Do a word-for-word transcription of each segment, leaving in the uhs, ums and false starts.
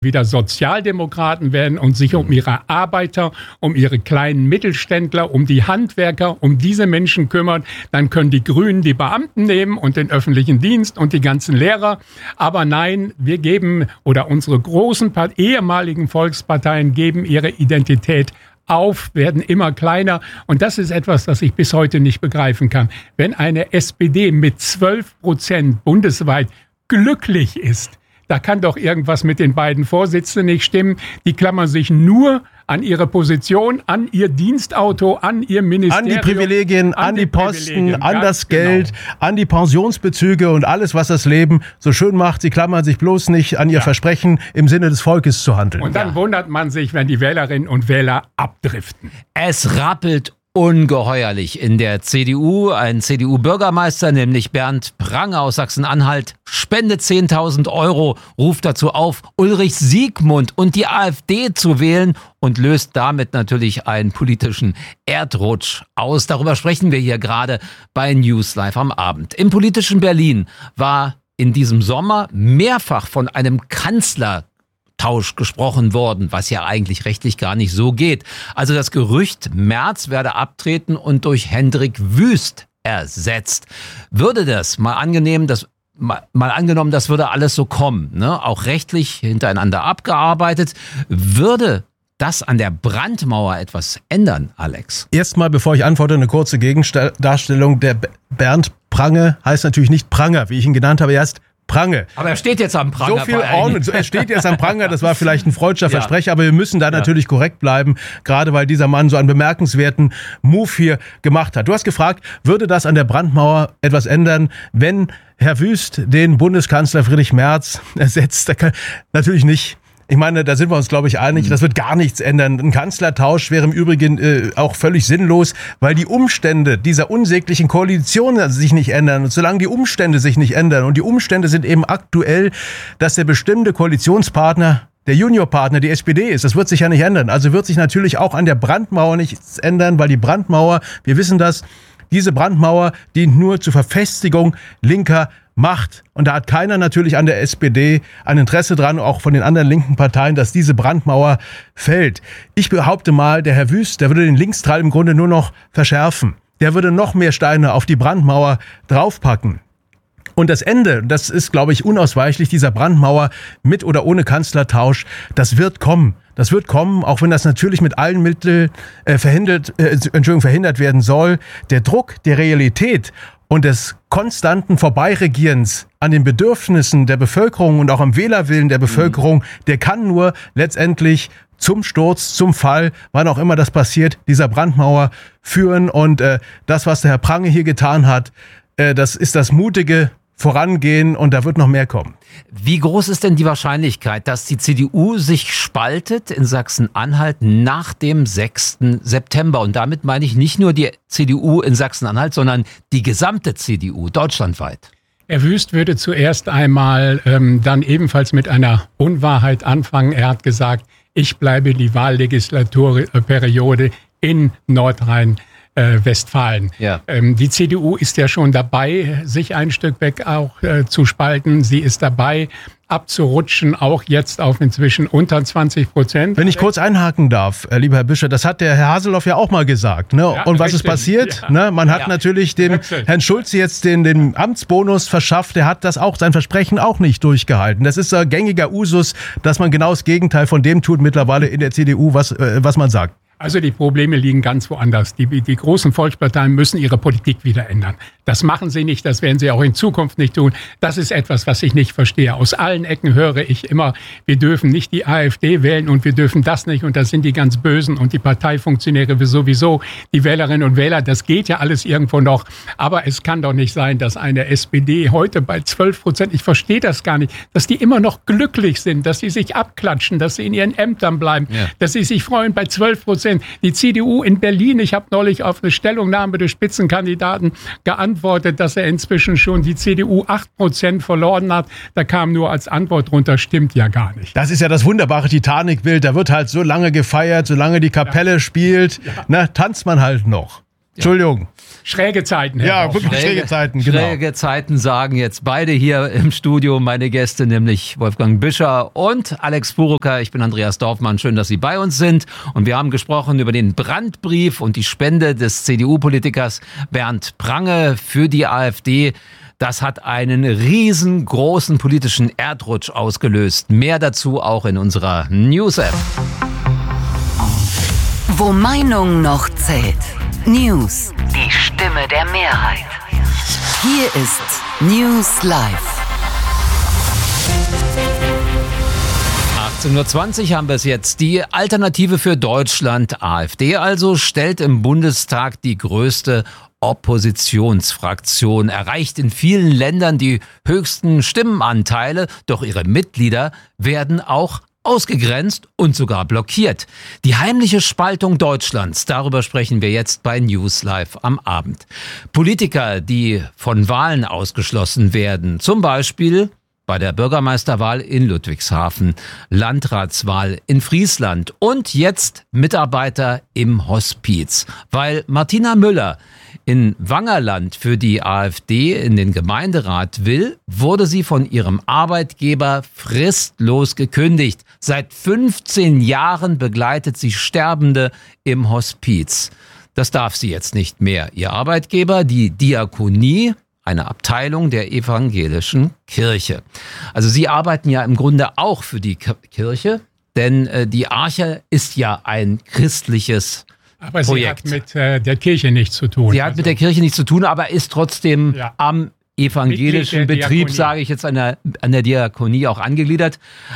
wieder Sozialdemokraten werden und sich um ihre Arbeiter, um ihre kleinen Mittelständler, um die Handwerker, um diese Menschen kümmern, dann können die Grünen die Beamten nehmen und den öffentlichen Dienst und die ganzen Lehrer. Aber nein, wir geben, oder unsere großen ehemaligen Volksparteien geben ihre Identität auf, werden immer kleiner. Und das ist etwas, das ich bis heute nicht begreifen kann. Wenn eine S P D mit zwölf Prozent bundesweit glücklich ist, da kann doch irgendwas mit den beiden Vorsitzenden nicht stimmen. Die klammern sich nur an ihre Position, an ihr Dienstauto, an ihr Ministerium. An die Privilegien, an, an die Posten, an das Geld, genau. An die Pensionsbezüge und alles, was das Leben so schön macht. Sie klammern sich bloß nicht an ihr ja. Versprechen, im Sinne des Volkes zu handeln. Und dann ja. wundert man sich, wenn die Wählerinnen und Wähler abdriften. Es rappelt ungeheuerlich in der C D U. Ein C D U-Bürgermeister, nämlich Bernd Prange aus Sachsen-Anhalt, spendet zehntausend Euro, ruft dazu auf, Ulrich Siegmund und die AfD zu wählen und löst damit natürlich einen politischen Erdrutsch aus. Darüber sprechen wir hier gerade bei News Live am Abend. Im politischen Berlin war in diesem Sommer mehrfach von einem Kanzler Tausch gesprochen worden, was ja eigentlich rechtlich gar nicht so geht. Also das Gerücht, Merz werde abtreten und durch Hendrik Wüst ersetzt. Würde das, mal angenehm, das mal, mal angenommen, das würde alles so kommen, ne? Auch rechtlich hintereinander abgearbeitet, würde das an der Brandmauer etwas ändern, Alex? Erstmal, bevor ich antworte, eine kurze Gegendarstellung. Der Bernd Prange heißt natürlich nicht Pranger, wie ich ihn genannt habe, er ist Prange. Aber er steht jetzt am Pranger. So viel Ordnung. Er steht jetzt am Pranger, das war vielleicht ein freudscher ja. Versprecher, aber wir müssen da ja. natürlich korrekt bleiben, gerade weil dieser Mann so einen bemerkenswerten Move hier gemacht hat. Du hast gefragt, würde das an der Brandmauer etwas ändern, wenn Herr Wüst den Bundeskanzler Friedrich Merz ersetzt? Natürlich nicht. Ich meine, da sind wir uns, glaube ich, einig, das wird gar nichts ändern. Ein Kanzlertausch wäre im Übrigen äh, auch völlig sinnlos, weil die Umstände dieser unsäglichen Koalition sich nicht ändern. Und solange die Umstände sich nicht ändern, und die Umstände sind eben aktuell, dass der bestimmte Koalitionspartner der Juniorpartner die S P D ist, das wird sich ja nicht ändern. Also wird sich natürlich auch an der Brandmauer nichts ändern, weil die Brandmauer, wir wissen das, diese Brandmauer dient nur zur Verfestigung linker Macht. Und da hat keiner natürlich an der S P D ein Interesse dran, auch von den anderen linken Parteien, dass diese Brandmauer fällt. Ich behaupte mal, der Herr Wüst, der würde den Linkstrall im Grunde nur noch verschärfen. Der würde noch mehr Steine auf die Brandmauer draufpacken. Und das Ende, das ist, glaube ich, unausweichlich, dieser Brandmauer mit oder ohne Kanzlertausch, das wird kommen. Das wird kommen, auch wenn das natürlich mit allen Mitteln äh, verhindert, äh, Entschuldigung, verhindert werden soll. Der Druck der Realität und des konstanten Vorbeiregierens an den Bedürfnissen der Bevölkerung und auch am Wählerwillen der Bevölkerung, der kann nur letztendlich zum Sturz, zum Fall, wann auch immer das passiert, dieser Brandmauer führen. Und äh, das, was der Herr Prange hier getan hat, äh, das ist das mutige Vorangehen, und da wird noch mehr kommen. Wie groß ist denn die Wahrscheinlichkeit, dass die C D U sich spaltet in Sachsen-Anhalt nach dem sechsten September? Und damit meine ich nicht nur die C D U in Sachsen-Anhalt, sondern die gesamte C D U deutschlandweit. Herr Wüst würde zuerst einmal ähm, dann ebenfalls mit einer Unwahrheit anfangen. Er hat gesagt, ich bleibe die Wahllegislaturperiode in Nordrhein Äh, Westfalen. Ja. Ähm, die C D U ist ja schon dabei, sich ein Stück weg auch äh, zu spalten. Sie ist dabei, abzurutschen, auch jetzt auf inzwischen unter zwanzig Prozent. Wenn ich kurz einhaken darf, äh, lieber Herr Büscher, das hat der Herr Haseloff ja auch mal gesagt. Ne? Ja, und was richtig. ist passiert? Ja. Ne? Man hat ja. natürlich dem Wechselt. Herrn Schulze jetzt den, den Amtsbonus verschafft. Der hat das auch, sein Versprechen auch nicht durchgehalten. Das ist äh, gängiger Usus, dass man genau das Gegenteil von dem tut mittlerweile in der C D U, was, äh, was man sagt. Also die Probleme liegen ganz woanders. Die, die großen Volksparteien müssen ihre Politik wieder ändern. Das machen sie nicht, das werden sie auch in Zukunft nicht tun. Das ist etwas, was ich nicht verstehe. Aus allen Ecken höre ich immer, wir dürfen nicht die AfD wählen und wir dürfen das nicht und das sind die ganz Bösen und die Parteifunktionäre sowieso, die Wählerinnen und Wähler, das geht ja alles irgendwo noch. Aber es kann doch nicht sein, dass eine S P D heute bei zwölf Prozent, ich verstehe das gar nicht, dass die immer noch glücklich sind, dass sie sich abklatschen, dass sie in ihren Ämtern bleiben, ja. dass sie sich freuen bei zwölf Prozent. Die C D U in Berlin, ich habe neulich auf eine Stellungnahme des Spitzenkandidaten geantwortet, dass er inzwischen schon die C D U acht Prozent verloren hat. Da kam nur als Antwort drunter, stimmt ja gar nicht. Das ist ja das wunderbare Titanic-Bild. Da wird halt so lange gefeiert, solange die Kapelle ja. spielt, ja. Na, tanzt man halt noch. Entschuldigung. Schräge Zeiten. Herr Ja, Dorfmann. wirklich schräge Zeiten, genau. Schräge Zeiten sagen jetzt beide hier im Studio, meine Gäste, nämlich Wolfgang Büscher und Alex Burucker. Ich bin Andreas Dorfmann, schön, dass Sie bei uns sind. Und wir haben gesprochen über den Brandbrief und die Spende des C D U-Politikers Bernd Prange für die AfD. Das hat einen riesengroßen politischen Erdrutsch ausgelöst. Mehr dazu auch in unserer News-App. Wo Meinung noch zählt. News. Die Stimme der Mehrheit. Hier ist News Live. achtzehn Uhr zwanzig haben wir es jetzt. Die Alternative für Deutschland, AfD also, stellt im Bundestag die größte Oppositionsfraktion, erreicht in vielen Ländern die höchsten Stimmenanteile, doch ihre Mitglieder werden auch ausgegrenzt und sogar blockiert. Die heimliche Spaltung Deutschlands, darüber sprechen wir jetzt bei News Live am Abend. Politiker, die von Wahlen ausgeschlossen werden, zum Beispiel bei der Bürgermeisterwahl in Ludwigshafen, Landratswahl in Friesland und jetzt Mitarbeiter im Hospiz, weil Martina Müller in Wangerland für die AfD in den Gemeinderat will, wurde sie von ihrem Arbeitgeber fristlos gekündigt. Seit fünfzehn Jahren begleitet sie Sterbende im Hospiz. Das darf sie jetzt nicht mehr. Ihr Arbeitgeber, die Diakonie, eine Abteilung der evangelischen Kirche. Also sie arbeiten ja im Grunde auch für die Kirche, denn äh, die Arche ist ja ein christliches Aber sie Projekt. hat mit äh, der Kirche nichts zu tun. Sie hat Also, mit der Kirche nichts zu tun, aber ist trotzdem Ja. am evangelischen Mitglied der Betrieb, Diakonie. sage ich jetzt, an der, an der Diakonie auch angegliedert.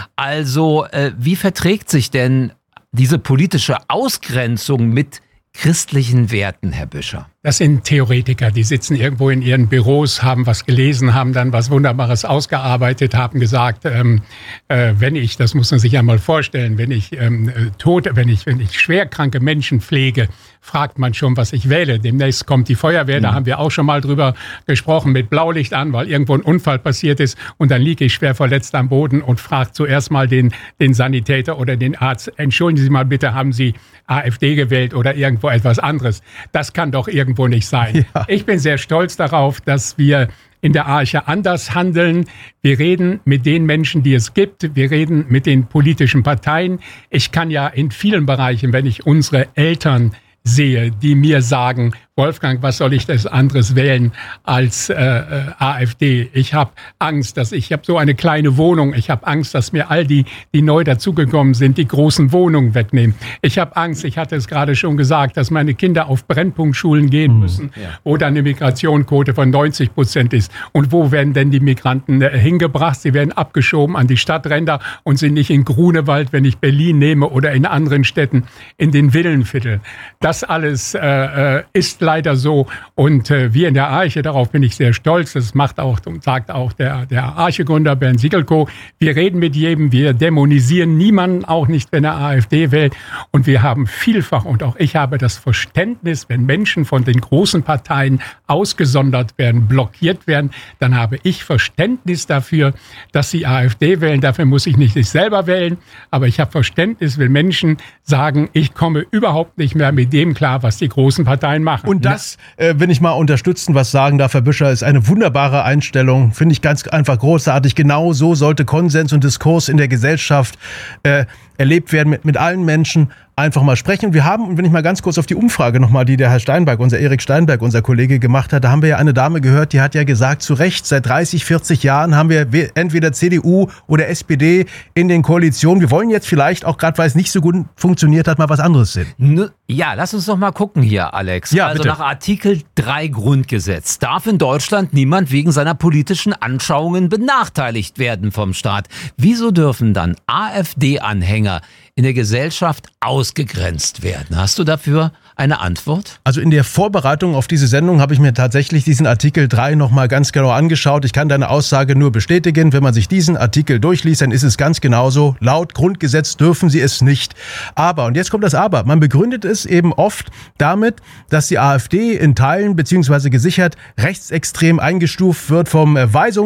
Also äh, wie verträgt sich denn diese politische Ausgrenzung mit christlichen Werten, Herr Büscher? Das sind Theoretiker, die sitzen irgendwo in ihren Büros, haben was gelesen, haben dann was Wunderbares ausgearbeitet, haben gesagt, ähm, äh, wenn ich, das muss man sich einmal vorstellen, wenn ich ähm, tote, wenn ich, wenn ich schwerkranke Menschen pflege, fragt man schon, was ich wähle. Demnächst kommt die Feuerwehr, da haben wir auch schon mal drüber gesprochen, mit Blaulicht an, weil irgendwo ein Unfall passiert ist und dann liege ich schwer verletzt am Boden und fragt zuerst mal den, den Sanitäter oder den Arzt, entschuldigen Sie mal bitte, haben Sie AfD gewählt oder irgendwo etwas anderes? Das kann doch irgendwo nicht sein. Ja. Ich bin sehr stolz darauf, dass wir in der Arche anders handeln. Wir reden mit den Menschen, die es gibt. Wir reden mit den politischen Parteien. Ich kann ja in vielen Bereichen, wenn ich unsere Eltern sehe, die mir sagen, Wolfgang, was soll ich das anderes wählen als äh, äh, AfD? Ich habe Angst, dass ich, ich habe so eine kleine Wohnung. Ich habe Angst, dass mir all die, die neu dazugekommen sind, die großen Wohnungen wegnehmen. Ich habe Angst, ich hatte es gerade schon gesagt, dass meine Kinder auf Brennpunktschulen gehen müssen, ja. wo dann eine Migrationsquote von neunzig Prozent ist. Und wo werden denn die Migranten äh, hingebracht? Sie werden abgeschoben an die Stadtränder und sind nicht in Grunewald, wenn ich Berlin nehme, oder in anderen Städten in den Villenvierteln. Das alles äh, ist leider so. Und äh, wir in der Arche, darauf bin ich sehr stolz, das macht auch und sagt auch der, der Arche-Gründer Bernd Siegelko, wir reden mit jedem, wir dämonisieren niemanden, auch nicht, wenn er AfD wählt. Und wir haben vielfach, und auch ich habe das Verständnis, wenn Menschen von den großen Parteien ausgesondert werden, blockiert werden, dann habe ich Verständnis dafür, dass sie AfD wählen. Dafür muss ich nicht sich selber wählen, aber ich habe Verständnis, wenn Menschen sagen, ich komme überhaupt nicht mehr mit dem klar, was die großen Parteien machen. Und das, äh, wenn ich mal unterstützen, was sagen darf, Herr Büscher, ist eine wunderbare Einstellung. Finde ich ganz einfach großartig. Genau so sollte Konsens und Diskurs in der Gesellschaft äh, erlebt werden, mit, mit allen Menschen einfach mal sprechen. Wir haben, und wenn ich mal ganz kurz auf die Umfrage nochmal, die der Herr Steinberg, unser Erik Steinberg, unser Kollege gemacht hat, da haben wir ja eine Dame gehört, die hat ja gesagt, zu Recht, seit dreißig, vierzig Jahren haben wir entweder C D U oder S P D in den Koalitionen. Wir wollen jetzt vielleicht auch, gerade weil es nicht so gut funktioniert hat, mal was anderes sehen. Ja, lass uns doch mal gucken hier, Alex. Ja, also bitte. Nach Artikel drei Grundgesetz darf in Deutschland niemand wegen seiner politischen Anschauungen benachteiligt werden vom Staat. Wieso dürfen dann AfD-Anhänger in der Gesellschaft ausgegrenzt werden? Hast du dafür eine Antwort? Also in der Vorbereitung auf diese Sendung habe ich mir tatsächlich diesen Artikel drei nochmal ganz genau angeschaut. Ich kann deine Aussage nur bestätigen. Wenn man sich diesen Artikel durchliest, dann ist es ganz genauso. Laut Grundgesetz dürfen sie es nicht. Aber, und jetzt kommt das Aber, man begründet es eben oft damit, dass die AfD in Teilen beziehungsweise gesichert rechtsextrem eingestuft wird vom Weisungs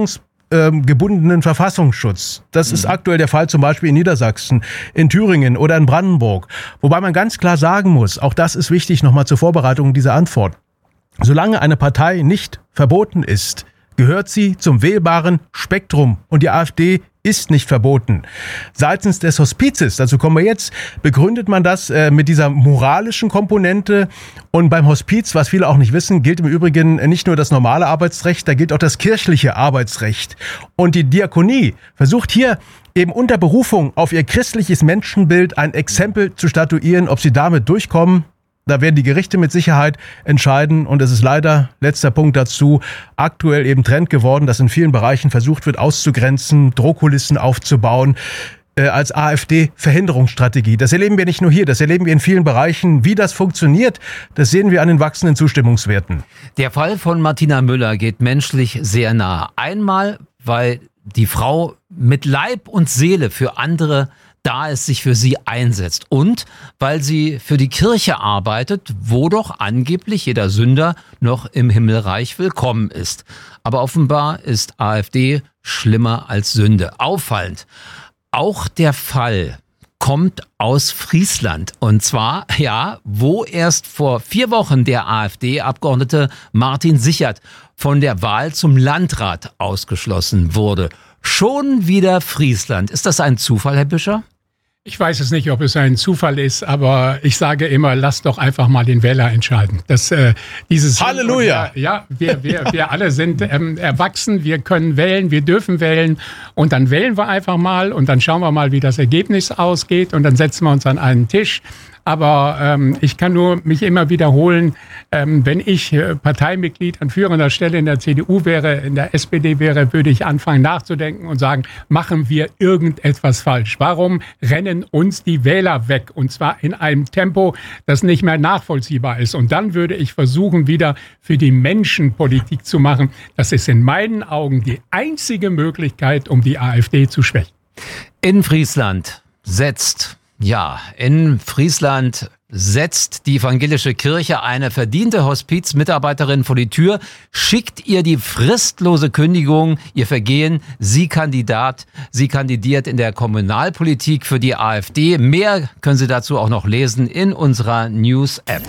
ähm, gebundenen Verfassungsschutz. Das mhm. ist aktuell der Fall zum Beispiel in Niedersachsen, in Thüringen oder in Brandenburg. Wobei man ganz klar sagen muss, auch das ist wichtig nochmal zur Vorbereitung dieser Antwort. Solange eine Partei nicht verboten ist, gehört sie zum wählbaren Spektrum und die AfD ist nicht verboten. Seitens des Hospizes, dazu kommen wir jetzt, begründet man das äh, mit dieser moralischen Komponente. Und beim Hospiz, was viele auch nicht wissen, gilt im Übrigen nicht nur das normale Arbeitsrecht, da gilt auch das kirchliche Arbeitsrecht. Und die Diakonie versucht hier eben unter Berufung auf ihr christliches Menschenbild ein Exempel zu statuieren. Ob sie damit durchkommen, da werden die Gerichte mit Sicherheit entscheiden. Und es ist leider, letzter Punkt dazu, aktuell eben Trend geworden, dass in vielen Bereichen versucht wird auszugrenzen, Drohkulissen aufzubauen, äh, als AfD-Verhinderungsstrategie. Das erleben wir nicht nur hier, das erleben wir in vielen Bereichen. Wie das funktioniert, das sehen wir an den wachsenden Zustimmungswerten. Der Fall von Martina Müller geht menschlich sehr nahe. Einmal, weil die Frau mit Leib und Seele für andere da es sich für sie einsetzt und weil sie für die Kirche arbeitet, wo doch angeblich jeder Sünder noch im Himmelreich willkommen ist. Aber offenbar ist AfD schlimmer als Sünde. Auffallend. Auch der Fall kommt aus Friesland. Und zwar, ja, wo erst vor vier Wochen der AfD-Abgeordnete Martin Sichert von der Wahl zum Landrat ausgeschlossen wurde. Schon wieder Friesland. Ist das ein Zufall, Herr Büscher? Ich weiß es nicht, ob es ein Zufall ist, aber ich sage immer, lasst doch einfach mal den Wähler entscheiden. Das, äh, dieses Halleluja! Wir, ja, wir, wir, wir alle sind ähm, erwachsen, wir können wählen, wir dürfen wählen und dann wählen wir einfach mal und dann schauen wir mal, wie das Ergebnis ausgeht und dann setzen wir uns an einen Tisch. Aber ähm, ich kann nur mich immer wiederholen, ähm, wenn ich äh, Parteimitglied an führender Stelle in der C D U wäre, in der S P D wäre, würde ich anfangen nachzudenken und sagen, machen wir irgendetwas falsch? Warum rennen uns die Wähler weg? Und zwar in einem Tempo, das nicht mehr nachvollziehbar ist. Und dann würde ich versuchen, wieder für die Menschen Politik zu machen. Das ist in meinen Augen die einzige Möglichkeit, um die AfD zu schwächen. In Friesland setzt Ja, in Friesland setzt die evangelische Kirche eine verdiente Hospizmitarbeiterin vor die Tür, schickt ihr die fristlose Kündigung, ihr Vergehen, sie Kandidat, sie kandidiert in der Kommunalpolitik für die AfD. Mehr können Sie dazu auch noch lesen in unserer News-App.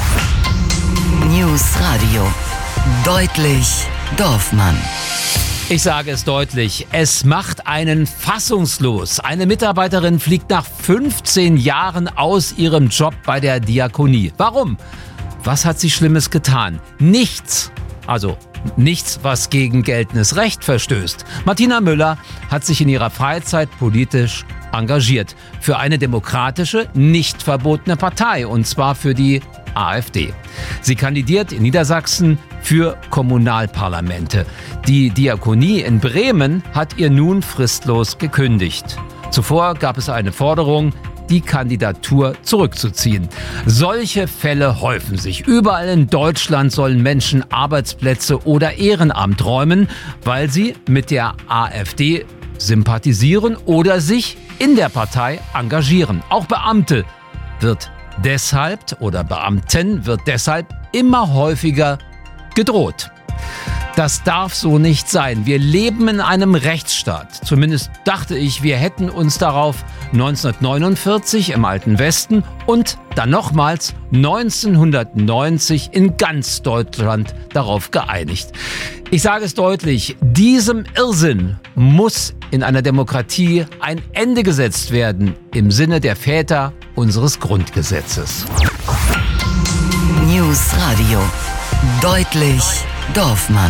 News Radio. Deutlich Dorfmann. Ich sage es deutlich, es macht einen fassungslos. Eine Mitarbeiterin fliegt nach fünfzehn Jahren aus ihrem Job bei der Diakonie. Warum? Was hat sie Schlimmes getan? Nichts. Also nichts, was gegen geltendes Recht verstößt. Martina Müller hat sich in ihrer Freizeit politisch engagiert. Für eine demokratische, nicht verbotene Partei. Und zwar für die AfD. Sie kandidiert in Niedersachsen für Kommunalparlamente. Die Diakonie in Bremen hat ihr nun fristlos gekündigt. Zuvor gab es eine Forderung, die Kandidatur zurückzuziehen. Solche Fälle häufen sich. Überall in Deutschland sollen Menschen Arbeitsplätze oder Ehrenamt räumen, weil sie mit der AfD sympathisieren oder sich in der Partei engagieren. Auch Beamte wird deshalb oder Beamten wird deshalb immer häufiger gedroht. Das darf so nicht sein. Wir leben in einem Rechtsstaat. Zumindest dachte ich, wir hätten uns darauf neunzehnhundertneunundvierzig im Alten Westen und dann nochmals neunzehnhundertneunzig in ganz Deutschland darauf geeinigt. Ich sage es deutlich, diesem Irrsinn muss in einer Demokratie ein Ende gesetzt werden im Sinne der Väter unseres Grundgesetzes. News Radio. Deutlich Dorfmann.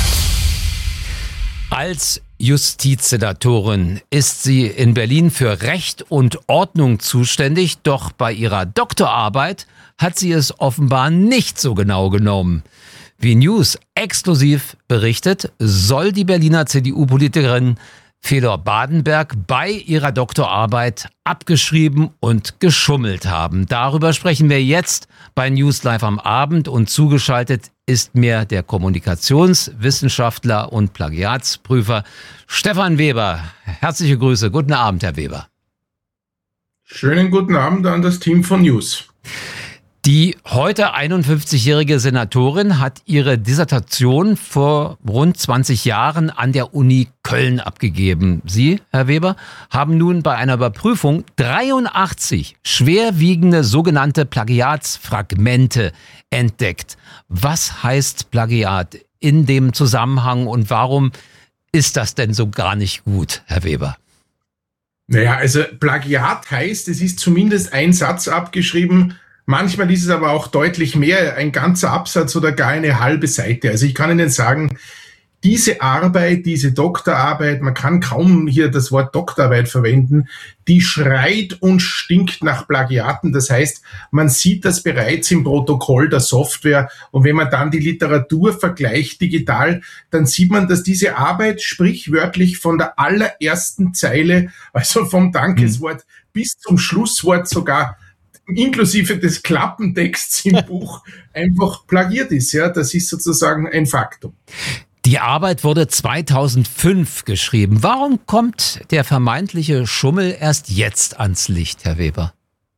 Als Justizsenatorin ist sie in Berlin für Recht und Ordnung zuständig, doch bei ihrer Doktorarbeit hat sie es offenbar nicht so genau genommen. Wie News exklusiv berichtet, soll die Berliner C D U-Politikerin Fedor Badenberg bei ihrer Doktorarbeit abgeschrieben und geschummelt haben. Darüber sprechen wir jetzt bei News Live am Abend und zugeschaltet ist mir der Kommunikationswissenschaftler und Plagiatsprüfer Stefan Weber. Herzliche Grüße. Guten Abend, Herr Weber. Schönen guten Abend an das Team von News. Die heute einundfünfzigjährige Senatorin hat ihre Dissertation vor rund zwanzig Jahren an der Uni Köln abgegeben. Sie, Herr Weber, haben nun bei einer Überprüfung dreiundachtzig schwerwiegende sogenannte Plagiatsfragmente entdeckt. Was heißt Plagiat in dem Zusammenhang und warum ist das denn so gar nicht gut, Herr Weber? Naja, also Plagiat heißt, es ist zumindest ein Satz abgeschrieben. Manchmal ist es aber auch deutlich mehr, ein ganzer Absatz oder gar eine halbe Seite. Also ich kann Ihnen sagen, diese Arbeit, diese Doktorarbeit, man kann kaum hier das Wort Doktorarbeit verwenden, die schreit und stinkt nach Plagiaten. Das heißt, man sieht das bereits im Protokoll der Software. Und wenn man dann die Literatur vergleicht digital, dann sieht man, dass diese Arbeit sprichwörtlich von der allerersten Zeile, also vom Dankeswort bis zum Schlusswort sogar inklusive des Klappentexts im Buch einfach plagiert ist. Ja, das ist sozusagen ein Faktum. Die Arbeit wurde zweitausendfünf geschrieben. Warum kommt der vermeintliche Schummel erst jetzt ans Licht, Herr Weber?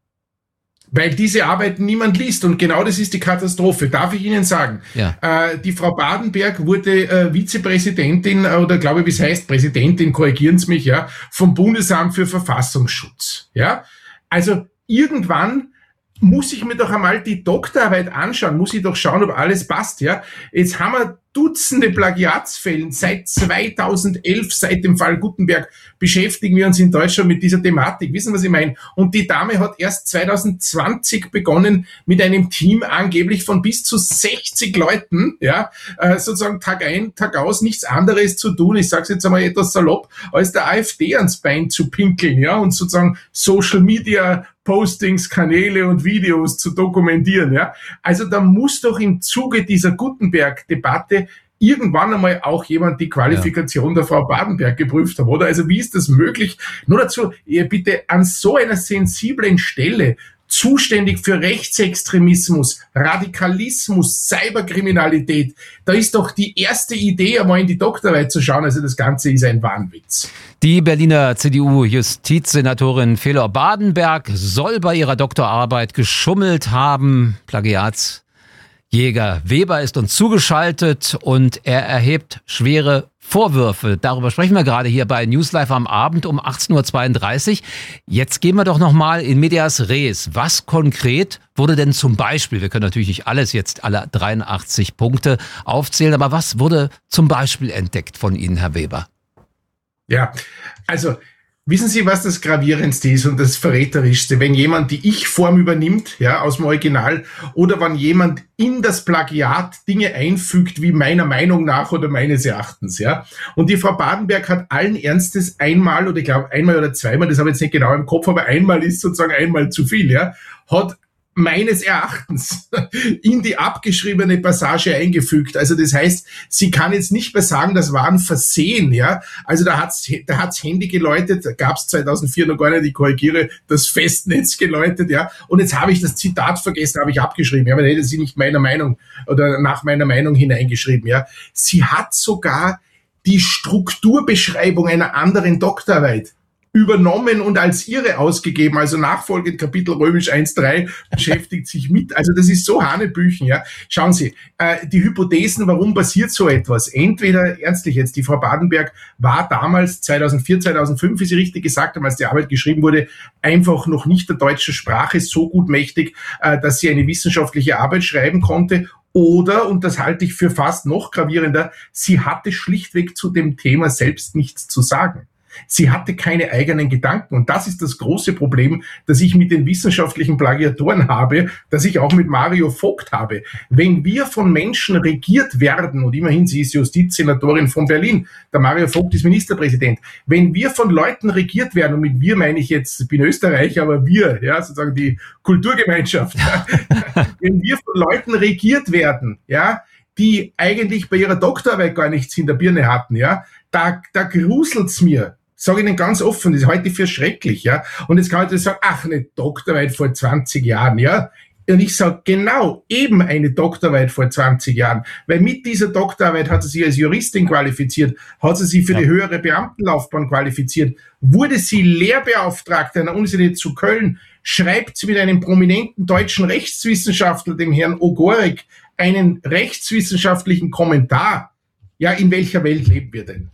Weil diese Arbeit niemand liest und genau das ist die Katastrophe. Darf ich Ihnen sagen? Ja. Äh, die Frau Badenberg wurde äh, Vizepräsidentin oder glaube ich, wie es heißt, Präsidentin, korrigieren Sie mich, ja, vom Bundesamt für Verfassungsschutz. Ja, also irgendwann muss ich mir doch einmal die Doktorarbeit anschauen, muss ich doch schauen, ob alles passt, ja. Jetzt haben wir Dutzende Plagiatsfällen seit zweitausendelf, seit dem Fall Gutenberg beschäftigen wir uns in Deutschland mit dieser Thematik. Wissen Sie, was ich meine? Und die Dame hat erst zweitausendzwanzig begonnen mit einem Team angeblich von bis zu sechzig Leuten, ja, äh, sozusagen Tag ein, Tag aus, nichts anderes zu tun. Ich sage es jetzt einmal etwas salopp, als der AfD ans Bein zu pinkeln, ja, und sozusagen Social Media Postings, Kanäle und Videos zu dokumentieren, ja. Also da muss doch im Zuge dieser Gutenberg-Debatte irgendwann einmal auch jemand die Qualifikation ja. der Frau Badenberg geprüft haben, oder? Also wie ist das möglich? Nur dazu, ihr bitte an so einer sensiblen Stelle, zuständig für Rechtsextremismus, Radikalismus, Cyberkriminalität, da ist doch die erste Idee, einmal in die Doktorarbeit zu schauen, also das Ganze ist ein Wahnwitz. Die Berliner C D U-Justizsenatorin Felor Badenberg soll bei ihrer Doktorarbeit geschummelt haben. Plagiatsjäger Weber ist uns zugeschaltet und er erhebt schwere Vorwürfe. Darüber sprechen wir gerade hier bei News Live am Abend um achtzehn Uhr zweiunddreißig. Jetzt gehen wir doch nochmal in medias res. Was konkret wurde denn zum Beispiel, wir können natürlich nicht alles jetzt, alle dreiundachtzig Punkte aufzählen, aber was wurde zum Beispiel entdeckt von Ihnen, Herr Weber? Ja, also wissen Sie, was das Gravierendste ist und das Verräterischste? Wenn jemand die Ich-Form übernimmt, ja, aus dem Original, oder wenn jemand in das Plagiat Dinge einfügt, wie meiner Meinung nach oder meines Erachtens, ja. Und die Frau Badenberg hat allen Ernstes einmal, oder ich glaube einmal oder zweimal, das habe ich jetzt nicht genau im Kopf, aber einmal ist sozusagen einmal zu viel, ja, hat meines Erachtens in die abgeschriebene Passage eingefügt. Also das heißt, sie kann jetzt nicht mehr sagen, das war ein Versehen, ja. Also da hat's, da hat's Handy geläutet, da gab's zweitausendvier noch gar nicht, ich korrigiere, das Festnetz geläutet, ja. Und jetzt habe ich das Zitat vergessen, habe ich abgeschrieben, ja, weil hätte sie nicht meiner Meinung oder nach meiner Meinung hineingeschrieben, ja. Sie hat sogar die Strukturbeschreibung einer anderen Doktorarbeit übernommen und als ihre ausgegeben, also nachfolgend Kapitel Römisch eins Punkt drei beschäftigt sich mit, also das ist so Hanebüchen, ja. Schauen Sie, äh, die Hypothesen, warum passiert so etwas? Entweder, ernstlich jetzt, die Frau Badenberg war damals, zweitausendvier, zweitausendfünf, wie Sie richtig gesagt haben, als die Arbeit geschrieben wurde, einfach noch nicht der deutschen Sprache so gut mächtig, äh, dass sie eine wissenschaftliche Arbeit schreiben konnte. Oder, und das halte ich für fast noch gravierender, sie hatte schlichtweg zu dem Thema selbst nichts zu sagen. Sie hatte keine eigenen Gedanken. Und das ist das große Problem, das ich mit den wissenschaftlichen Plagiatoren habe, das ich auch mit Mario Vogt habe. Wenn wir von Menschen regiert werden, und immerhin, sie ist Justizsenatorin von Berlin, der Mario Vogt ist Ministerpräsident, wenn wir von Leuten regiert werden, und mit wir meine ich jetzt, ich bin Österreicher, aber wir, ja, sozusagen die Kulturgemeinschaft, wenn wir von Leuten regiert werden, ja, die eigentlich bei ihrer Doktorarbeit gar nichts in der Birne hatten, ja, da, da gruselt's mir. Sage Ihnen ganz offen, das halte ich für schrecklich, ja. Und jetzt kann man sagen, ach, eine Doktorarbeit vor zwanzig Jahren, ja. Und ich sage, genau, eben eine Doktorarbeit vor zwanzig Jahren. Weil mit dieser Doktorarbeit hat sie sich als Juristin qualifiziert, hat sie sich für ja. die höhere Beamtenlaufbahn qualifiziert, wurde sie Lehrbeauftragte an der Universität zu Köln, schreibt sie mit einem prominenten deutschen Rechtswissenschaftler, dem Herrn Ogorek, einen rechtswissenschaftlichen Kommentar. Ja, in welcher Welt leben wir denn?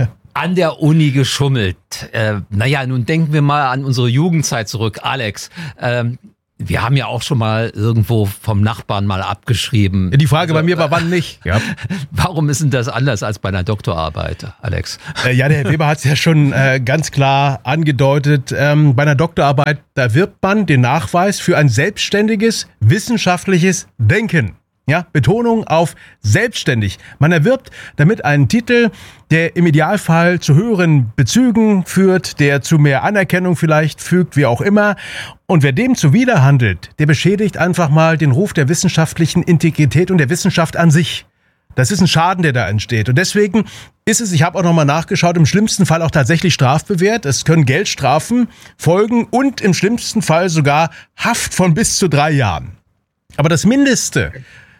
An der Uni geschummelt. Äh, naja, nun denken wir mal an unsere Jugendzeit zurück. Alex, ähm, wir haben ja auch schon mal irgendwo vom Nachbarn mal abgeschrieben. Die Frage also, bei mir war, wann nicht? Ja. Warum ist denn das anders als bei einer Doktorarbeit, Alex? Äh, ja, der Herr Weber hat es ja schon äh, ganz klar angedeutet. Ähm, bei einer Doktorarbeit, da wirbt man den Nachweis für ein selbstständiges, wissenschaftliches Denken. Ja, Betonung auf selbstständig. Man erwirbt damit einen Titel, der im Idealfall zu höheren Bezügen führt, der zu mehr Anerkennung vielleicht fügt, wie auch immer. Und wer dem zuwiderhandelt, der beschädigt einfach mal den Ruf der wissenschaftlichen Integrität und der Wissenschaft an sich. Das ist ein Schaden, der da entsteht. Und deswegen ist es, ich habe auch nochmal nachgeschaut, im schlimmsten Fall auch tatsächlich strafbewehrt. Es können Geldstrafen folgen und im schlimmsten Fall sogar Haft von bis zu drei Jahren. Aber das Mindeste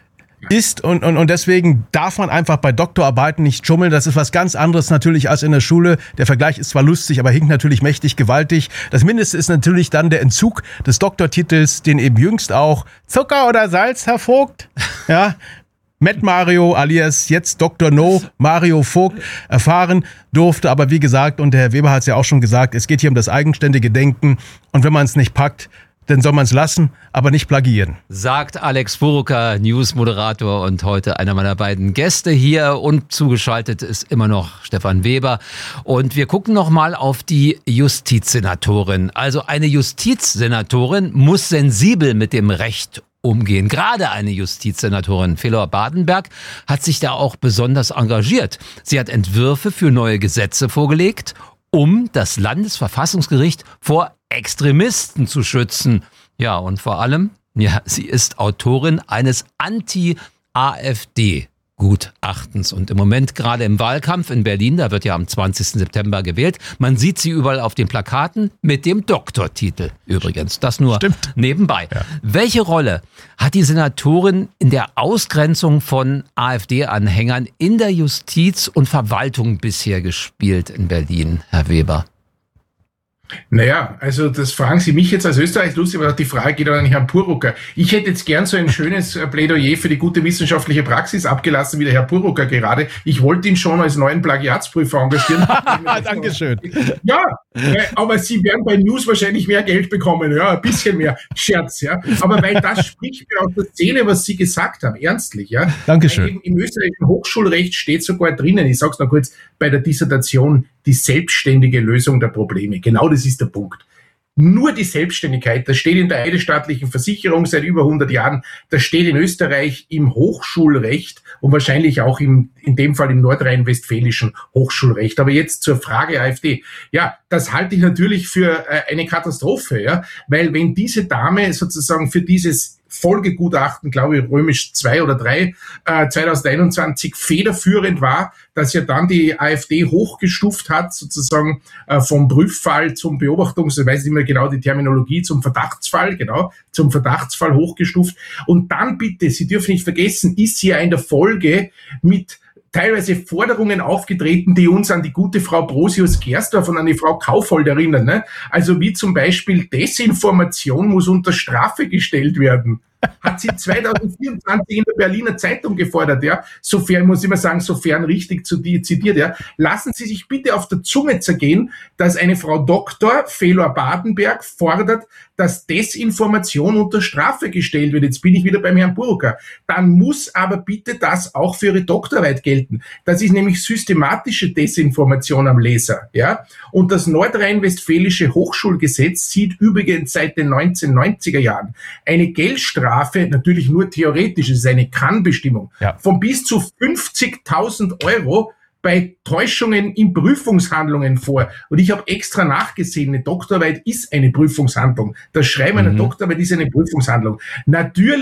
ist, und, und, und deswegen darf man einfach bei Doktorarbeiten nicht schummeln. Das ist was ganz anderes natürlich als in der Schule. Der Vergleich ist zwar lustig, aber hinkt natürlich mächtig gewaltig. Das Mindeste ist natürlich dann der Entzug des Doktortitels, den eben jüngst auch Zucker oder Salz, Herr Vogt, ja, Matt Mario alias jetzt Doktor No, Mario Vogt, erfahren durfte. Aber wie gesagt, und der Herr Weber hat es ja auch schon gesagt, es geht hier um das eigenständige Denken. Und wenn man es nicht packt, dann soll man es lassen, aber nicht plagieren. Sagt Alex Burucker, News-Moderator und heute einer meiner beiden Gäste hier. Und zugeschaltet ist immer noch Stefan Weber. Und wir gucken nochmal auf die Justizsenatorin. Also eine Justizsenatorin muss sensibel mit dem Recht umgehen. Gerade eine Justizsenatorin, Felor Badenberg, hat sich da auch besonders engagiert. Sie hat Entwürfe für neue Gesetze vorgelegt, um das Landesverfassungsgericht vor Extremisten zu schützen. Ja, und vor allem, ja, sie ist Autorin eines Anti-AfD Gutachtens. Und im Moment gerade im Wahlkampf in Berlin, da wird ja am zwanzigsten September gewählt, man sieht sie überall auf den Plakaten mit dem Doktortitel übrigens. Das nur Stimmt. nebenbei. Ja. Welche Rolle hat die Senatorin in der Ausgrenzung von AfD-Anhängern in der Justiz und Verwaltung bisher gespielt in Berlin, Herr Weber? Naja, also das fragen Sie mich jetzt als Österreich lustig, aber die Frage geht an Herrn Burucker. Ich hätte jetzt gern so ein schönes Plädoyer für die gute wissenschaftliche Praxis abgelassen, wie der Herr Burucker gerade. Ich wollte ihn schon als neuen Plagiatsprüfer engagieren. Dankeschön. Ja, aber Sie werden bei News wahrscheinlich mehr Geld bekommen. Ja, ein bisschen mehr. Scherz, ja. Aber weil das spricht mir aus der Seele, was Sie gesagt haben. Ernstlich, ja. Dankeschön. Im österreichischen Hochschulrecht steht sogar drinnen, ich sage es noch kurz, bei der Dissertation, die selbstständige Lösung der Probleme. Genau das ist der Punkt. Nur die Selbstständigkeit, das steht in der eidesstaatlichen Versicherung seit über hundert Jahren, das steht in Österreich im Hochschulrecht und wahrscheinlich auch im, in dem Fall im nordrhein-westfälischen Hochschulrecht. Aber jetzt zur Frage AfD. Ja, das halte ich natürlich für äh, eine Katastrophe, ja, weil wenn diese Dame sozusagen für dieses Folgegutachten, glaube ich, römisch zwei oder drei, äh, zwanzig einundzwanzig federführend war, dass ja dann die AfD hochgestuft hat, sozusagen äh, vom Prüffall zum Beobachtungs-, ich weiß nicht mehr genau die Terminologie, zum Verdachtsfall, genau, zum Verdachtsfall hochgestuft. Und dann bitte, Sie dürfen nicht vergessen, ist sie ja in der Folge mit teilweise Forderungen aufgetreten, die uns an die gute Frau Brosius-Gersdorf und an die Frau Kaufhold erinnern. Ne? Also wie zum Beispiel Desinformation muss unter Strafe gestellt werden. Hat sie zwanzig vierundzwanzig in der Berliner Zeitung gefordert, ja. Sofern, muss ich mal sagen, sofern richtig zitiert, ja. Lassen Sie sich bitte auf der Zunge zergehen, dass eine Frau Doktor Felor Badenberg fordert, dass Desinformation unter Strafe gestellt wird. Jetzt bin ich wieder beim Herrn Burucker. Dann muss aber bitte das auch für Ihre Doktorarbeit gelten. Das ist nämlich systematische Desinformation am Leser, ja. Und das nordrhein-westfälische Hochschulgesetz sieht übrigens seit den neunzehnhundertneunziger Jahren eine Geldstrafe, natürlich nur theoretisch, es ist eine Kannbestimmung, ja, von bis zu fünfzigtausend Euro bei Täuschungen in Prüfungshandlungen vor. Und ich habe extra nachgesehen, eine Doktorarbeit ist eine Prüfungshandlung. Das Schreiben einer mhm. Doktorarbeit ist eine Prüfungshandlung. Natürlich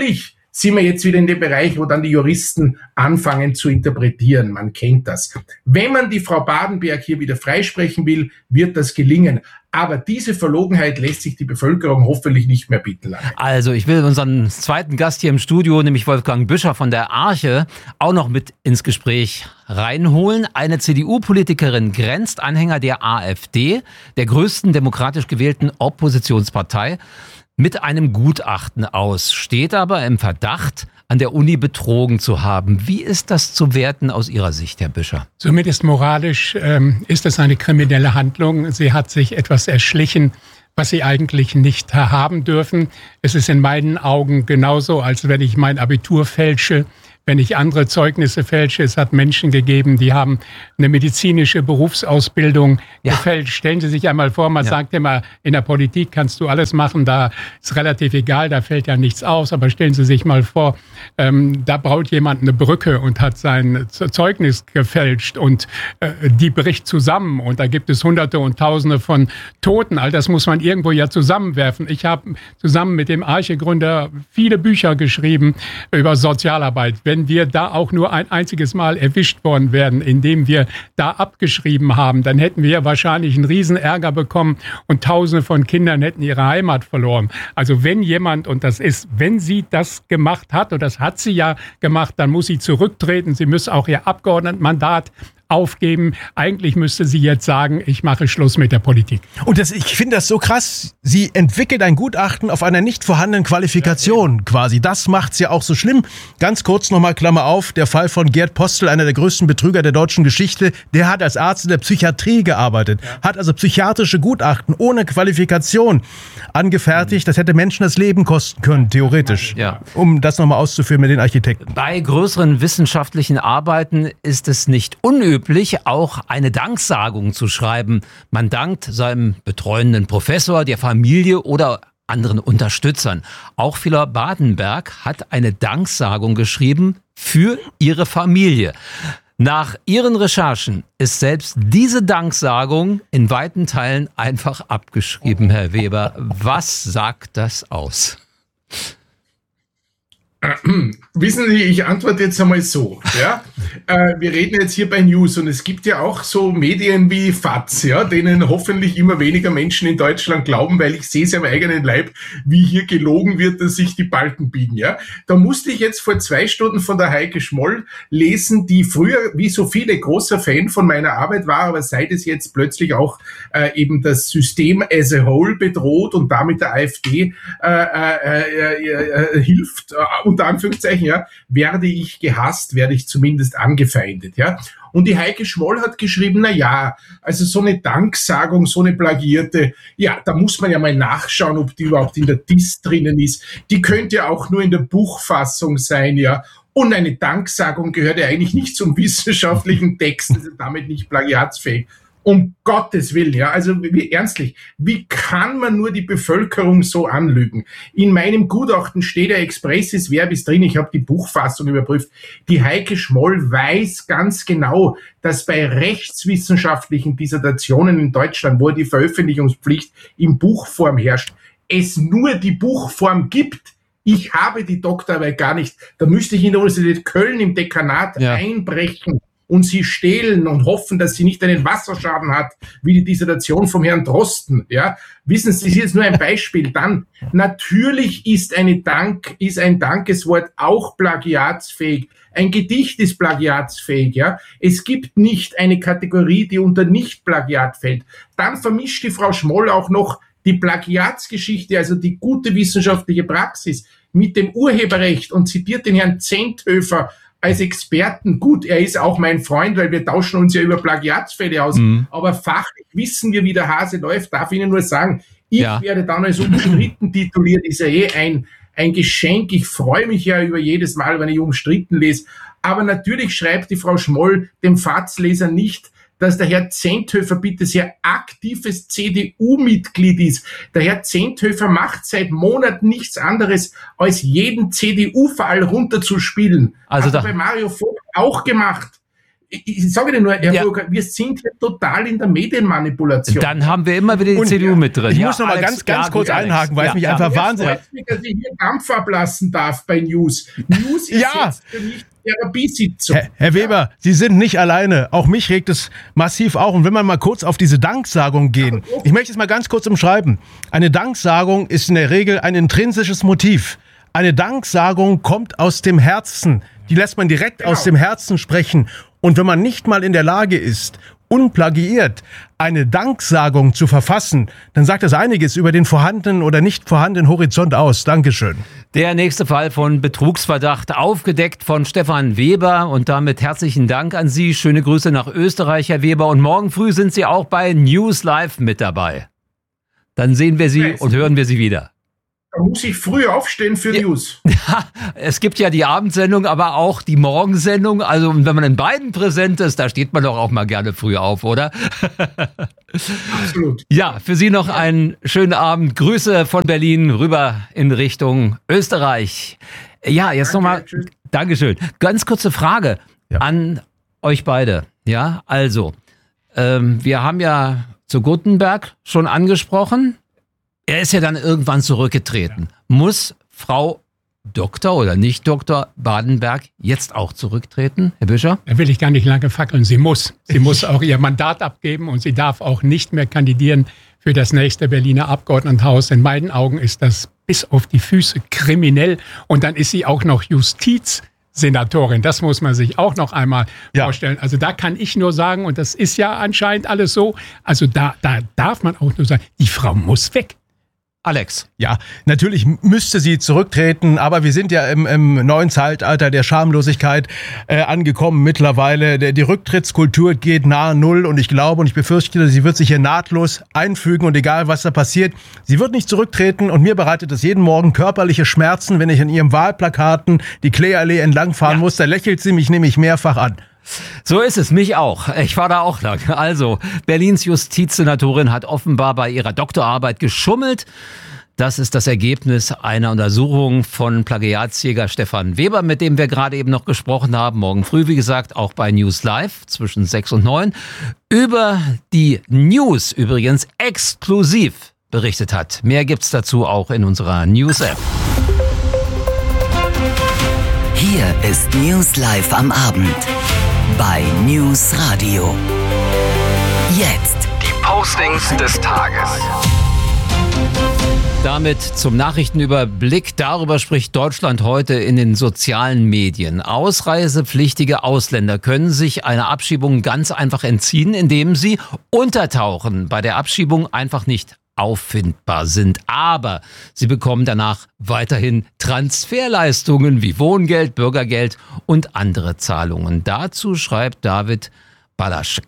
sind wir jetzt wieder in dem Bereich, wo dann die Juristen anfangen zu interpretieren. Man kennt das. Wenn man die Frau Badenberg hier wieder freisprechen will, wird das gelingen. Aber diese Verlogenheit lässt sich die Bevölkerung hoffentlich nicht mehr bitten lassen. Also ich will unseren zweiten Gast hier im Studio, nämlich Wolfgang Büscher von der Arche, auch noch mit ins Gespräch reinholen. Eine C D U-Politikerin grenzt Anhänger der AfD, der größten demokratisch gewählten Oppositionspartei, mit einem Gutachten aus, steht aber im Verdacht, an der Uni betrogen zu haben. Wie ist das zu werten aus Ihrer Sicht, Herr Büscher? Zumindest moralisch ähm, ist es eine kriminelle Handlung. Sie hat sich etwas erschlichen, was sie eigentlich nicht haben dürfen. Es ist in meinen Augen genauso, als wenn ich mein Abitur fälsche, wenn ich andere Zeugnisse fälsche. Es hat Menschen gegeben, die haben eine medizinische Berufsausbildung ja. gefälscht. Stellen Sie sich einmal vor, man ja. sagt immer, in der Politik kannst du alles machen, da ist relativ egal, da fällt ja nichts aus. Aber stellen Sie sich mal vor, ähm, da baut jemand eine Brücke und hat sein Zeugnis gefälscht und äh, die bricht zusammen und da gibt es Hunderte und Tausende von Toten. All das muss man irgendwo ja zusammenwerfen. Ich habe zusammen mit dem Arche-Gründer viele Bücher geschrieben über Sozialarbeit. Wenn wir da auch nur ein einziges Mal erwischt worden wären, indem wir da abgeschrieben haben, dann hätten wir wahrscheinlich einen riesen Ärger bekommen und Tausende von Kindern hätten ihre Heimat verloren. Also wenn jemand, und das ist, wenn sie das gemacht hat, und das hat sie ja gemacht, dann muss sie zurücktreten. Sie muss auch ihr Abgeordnetenmandat aufgeben. Eigentlich müsste sie jetzt sagen, ich mache Schluss mit der Politik. Und das, ich finde das so krass. Sie entwickelt ein Gutachten auf einer nicht vorhandenen Qualifikation quasi. Das macht's ja auch so schlimm. Ganz kurz nochmal Klammer auf, der Fall von Gerd Postel, einer der größten Betrüger der deutschen Geschichte, der hat als Arzt in der Psychiatrie gearbeitet, ja. hat also psychiatrische Gutachten ohne Qualifikation angefertigt. Das hätte Menschen das Leben kosten können, theoretisch. Ja. Um das nochmal auszuführen mit den Architekten. Bei größeren wissenschaftlichen Arbeiten ist es nicht unüblich, auch eine Danksagung zu schreiben. Man dankt seinem betreuenden Professor, der Familie oder anderen Unterstützern. Auch Phila Badenberg hat eine Danksagung geschrieben für ihre Familie. Nach ihren Recherchen ist selbst diese Danksagung in weiten Teilen einfach abgeschrieben, Herr Weber. Was sagt das aus? Wissen Sie, ich antworte jetzt einmal so. Ja? äh, wir reden jetzt hier bei News und es gibt ja auch so Medien wie F A Z, ja, denen hoffentlich immer weniger Menschen in Deutschland glauben, weil ich sehe es am eigenen Leib, wie hier gelogen wird, dass sich die Balken biegen. Ja? Da musste ich jetzt vor zwei Stunden von der Heike Schmoll lesen, die früher wie so viele großer Fan von meiner Arbeit war, aber seit es jetzt plötzlich auch äh, eben das System as a whole bedroht und damit der AfD äh, äh, äh, äh, hilft, äh, unter Anführungszeichen, ja, werde ich gehasst, werde ich zumindest angefeindet, ja. Und die Heike Schmoll hat geschrieben, na ja, also so eine Danksagung, so eine plagierte, ja, da muss man ja mal nachschauen, ob die überhaupt in der D I S drinnen ist. Die könnte ja auch nur in der Buchfassung sein, ja. Und eine Danksagung gehört ja eigentlich nicht zum wissenschaftlichen Text, das ist damit nicht plagiatsfähig. Um Gottes Willen, ja, also wie, ernstlich, wie kann man nur die Bevölkerung so anlügen? In meinem Gutachten steht ja expressis verbis drin, ich habe die Buchfassung überprüft, die Heike Schmoll weiß ganz genau, dass bei rechtswissenschaftlichen Dissertationen in Deutschland, wo die Veröffentlichungspflicht in Buchform herrscht, es nur die Buchform gibt. Ich habe die Doktorarbeit gar nicht. Da müsste ich in der Universität Köln im Dekanat ja. einbrechen und sie stehlen und hoffen, dass sie nicht einen Wasserschaden hat, wie die Dissertation vom Herrn Drosten. Ja, wissen Sie, das ist jetzt nur ein Beispiel. Dann, natürlich ist eine Dank, ist ein Dankeswort auch plagiatsfähig. Ein Gedicht ist plagiatsfähig, ja. Es gibt nicht eine Kategorie, die unter Nicht-Plagiat fällt. Dann vermischt die Frau Schmoll auch noch die Plagiatsgeschichte, also die gute wissenschaftliche Praxis, mit dem Urheberrecht und zitiert den Herrn Zenthöfer als Experten. Gut, er ist auch mein Freund, weil wir tauschen uns ja über Plagiatsfälle aus. Mhm. Aber fachlich wissen wir, wie der Hase läuft. Darf ich Ihnen nur sagen, ich ja. werde dann als umstritten tituliert. Ist ja eh ein, ein Geschenk. Ich freue mich ja über jedes Mal, wenn ich umstritten lese. Aber natürlich schreibt die Frau Schmoll dem F A Z-Leser nicht, dass der Herr Zenthöfer bitte sehr aktives C D U-Mitglied ist. Der Herr Zenthöfer macht seit Monaten nichts anderes, als jeden C D U-Fall runterzuspielen. Also hat er bei Mario Vogt auch gemacht. ich, ich sage dir nur, Herr Ja. Burger, wir sind hier total in der Medienmanipulation. Dann haben wir immer wieder die Und, C D U mit drin. Ich ja, muss noch mal Alex, ganz, ganz ja, kurz gut, Alex. einhaken, weil es mich ja, einfach ja. wahnsinnig... Freut mich, dass ich hier Dampf ablassen darf bei News. News ist Ja. jetzt für mich Therapiesitzung. Herr, Herr Weber, Sie sind nicht alleine. Auch mich regt es massiv auf. Und wenn wir mal kurz auf diese Danksagung gehen. Ich möchte es mal ganz kurz umschreiben. Eine Danksagung ist in der Regel ein intrinsisches Motiv. Eine Danksagung kommt aus dem Herzen. Die lässt man direkt Genau. aus dem Herzen sprechen. Und wenn man nicht mal in der Lage ist, unplagiiert eine Danksagung zu verfassen, dann sagt das einiges über den vorhandenen oder nicht vorhandenen Horizont aus. Dankeschön. Der nächste Fall von Betrugsverdacht aufgedeckt von Stefan Weber und damit herzlichen Dank an Sie. Schöne Grüße nach Österreich, Herr Weber. Und morgen früh sind Sie auch bei News Live mit dabei. Dann sehen wir Sie und hören wir Sie wieder. Da muss ich früh aufstehen für Ja. News. Es gibt ja die Abendsendung, aber auch die Morgensendung. Also wenn man in beiden präsent ist, da steht man doch auch mal gerne früh auf, oder? Absolut. Ja, für Sie noch einen schönen Abend. Grüße von Berlin rüber in Richtung Österreich. Ja, jetzt nochmal. tschüss. Dankeschön. Ganz kurze Frage Ja. an euch beide. Ja, also, ähm, wir haben ja zu Guttenberg schon angesprochen. Er ist ja dann irgendwann zurückgetreten. Muss Frau Doktor oder nicht Doktor Badenberg jetzt auch zurücktreten, Herr Büscher? Da will ich gar nicht lange fackeln. Sie muss. Sie muss auch ihr Mandat abgeben und sie darf auch nicht mehr kandidieren für das nächste Berliner Abgeordnetenhaus. In meinen Augen ist das bis auf die Füße kriminell. Und dann ist sie auch noch Justizsenatorin. Das muss man sich auch noch einmal Ja. vorstellen. Also da kann ich nur sagen, und das ist ja anscheinend alles so, also da, da darf man auch nur sagen, die Frau muss weg. Alex. Ja, natürlich müsste sie zurücktreten, aber wir sind ja im, im neuen Zeitalter der Schamlosigkeit äh, angekommen mittlerweile. Der, die Rücktrittskultur geht nahe Null und ich glaube und ich befürchte, sie wird sich hier nahtlos einfügen und egal was da passiert, sie wird nicht zurücktreten und mir bereitet es jeden Morgen körperliche Schmerzen, wenn ich an ihrem Wahlplakaten die Kläallee entlangfahren Ja. muss, da lächelt sie mich nämlich mehrfach an. So ist es, mich auch. Ich war da auch lang. Also, Berlins Justizsenatorin hat offenbar bei ihrer Doktorarbeit geschummelt. Das ist das Ergebnis einer Untersuchung von Plagiatsjäger Stefan Weber, mit dem wir gerade eben noch gesprochen haben. Morgen früh, wie gesagt, auch bei News Live zwischen sechs und neun. Über die News übrigens exklusiv berichtet hat. Mehr gibt's dazu auch in unserer News-App. Hier ist News Live am Abend bei News Radio. Jetzt Die Postings des Tages. Damit zum Nachrichtenüberblick. Darüber spricht Deutschland heute in den sozialen Medien. Ausreisepflichtige Ausländer können sich einer Abschiebung ganz einfach entziehen, indem sie untertauchen, bei der Abschiebung einfach nicht auffindbar sind. Aber sie bekommen danach weiterhin Transferleistungen wie Wohngeld, Bürgergeld und andere Zahlungen. Dazu schreibt David Balaschek.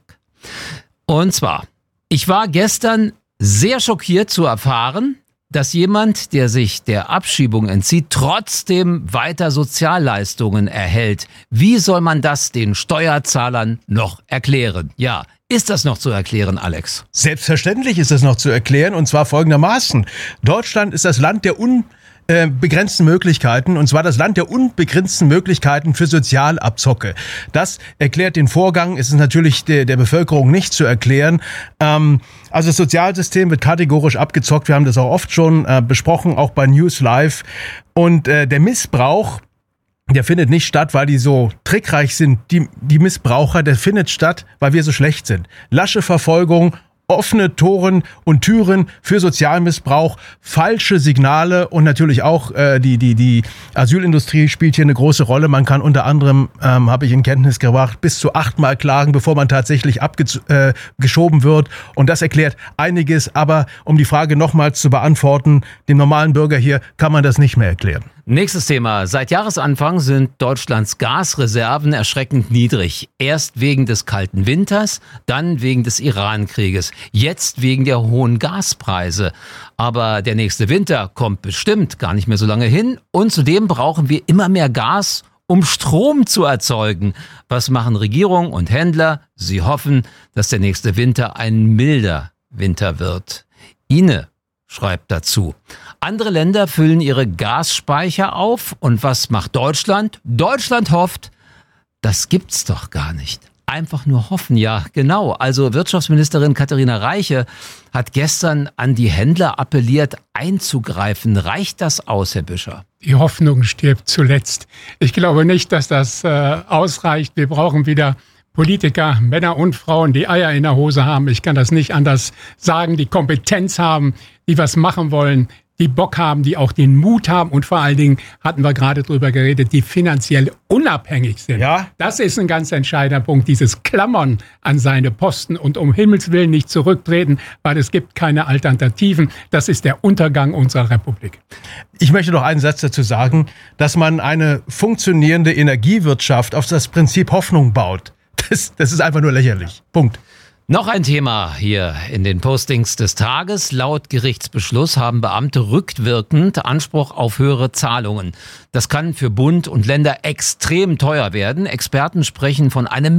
Und zwar, ich war gestern sehr schockiert zu erfahren, dass jemand, der sich der Abschiebung entzieht, trotzdem weiter Sozialleistungen erhält. Wie soll man das den Steuerzahlern noch erklären? Ja, ist das noch zu erklären, Alex? Selbstverständlich ist das noch zu erklären und zwar folgendermaßen. Deutschland ist das Land der unbegrenzten Möglichkeiten und zwar das Land der unbegrenzten Möglichkeiten für Sozialabzocke. Das erklärt den Vorgang, es ist natürlich der, der Bevölkerung nicht zu erklären. Ähm, also das Sozialsystem wird kategorisch abgezockt, wir haben das auch oft schon äh, besprochen, auch bei News Live. Und äh, der Missbrauch, der findet nicht statt, weil die so trickreich sind. Die, die Missbraucher, der findet statt, weil wir so schlecht sind. Lasche Verfolgung, offene Toren und Türen für Sozialmissbrauch, falsche Signale und natürlich auch äh, die die die Asylindustrie spielt hier eine große Rolle. Man kann unter anderem, ähm, habe ich in Kenntnis gebracht, bis zu achtmal klagen, bevor man tatsächlich abgeschoben äh, wird. Und das erklärt einiges. Aber um die Frage nochmals zu beantworten, dem normalen Bürger hier kann man das nicht mehr erklären. Nächstes Thema. Seit Jahresanfang sind Deutschlands Gasreserven erschreckend niedrig. Erst wegen des kalten Winters, dann wegen des Iran-Krieges. Jetzt wegen der hohen Gaspreise. Aber der nächste Winter kommt bestimmt gar nicht mehr so lange hin. Und zudem brauchen wir immer mehr Gas, um Strom zu erzeugen. Was machen Regierung und Händler? Sie hoffen, dass der nächste Winter ein milder Winter wird. Ine schreibt dazu. Andere Länder füllen ihre Gasspeicher auf. Und was macht Deutschland? Deutschland hofft, das gibt's doch gar nicht. Einfach nur hoffen, ja, genau. Also Wirtschaftsministerin Katharina Reiche hat gestern an die Händler appelliert, einzugreifen. Reicht das aus, Herr Büscher? Die Hoffnung stirbt zuletzt. Ich glaube nicht, dass das äh, ausreicht. Wir brauchen wieder Politiker, Männer und Frauen, die Eier in der Hose haben. Ich kann das nicht anders sagen, die Kompetenz haben, die was machen wollen, die Bock haben, die auch den Mut haben und vor allen Dingen, hatten wir gerade drüber geredet, die finanziell unabhängig sind. Ja. Das ist ein ganz entscheidender Punkt, dieses Klammern an seine Posten und um Himmels Willen nicht zurücktreten, weil es gibt keine Alternativen. Das ist der Untergang unserer Republik. Ich möchte noch einen Satz dazu sagen, dass man eine funktionierende Energiewirtschaft auf das Prinzip Hoffnung baut. Das, das ist einfach nur lächerlich. Punkt. Noch ein Thema hier in den Postings des Tages. Laut Gerichtsbeschluss haben Beamte rückwirkend Anspruch auf höhere Zahlungen. Das kann für Bund und Länder extrem teuer werden. Experten sprechen von einem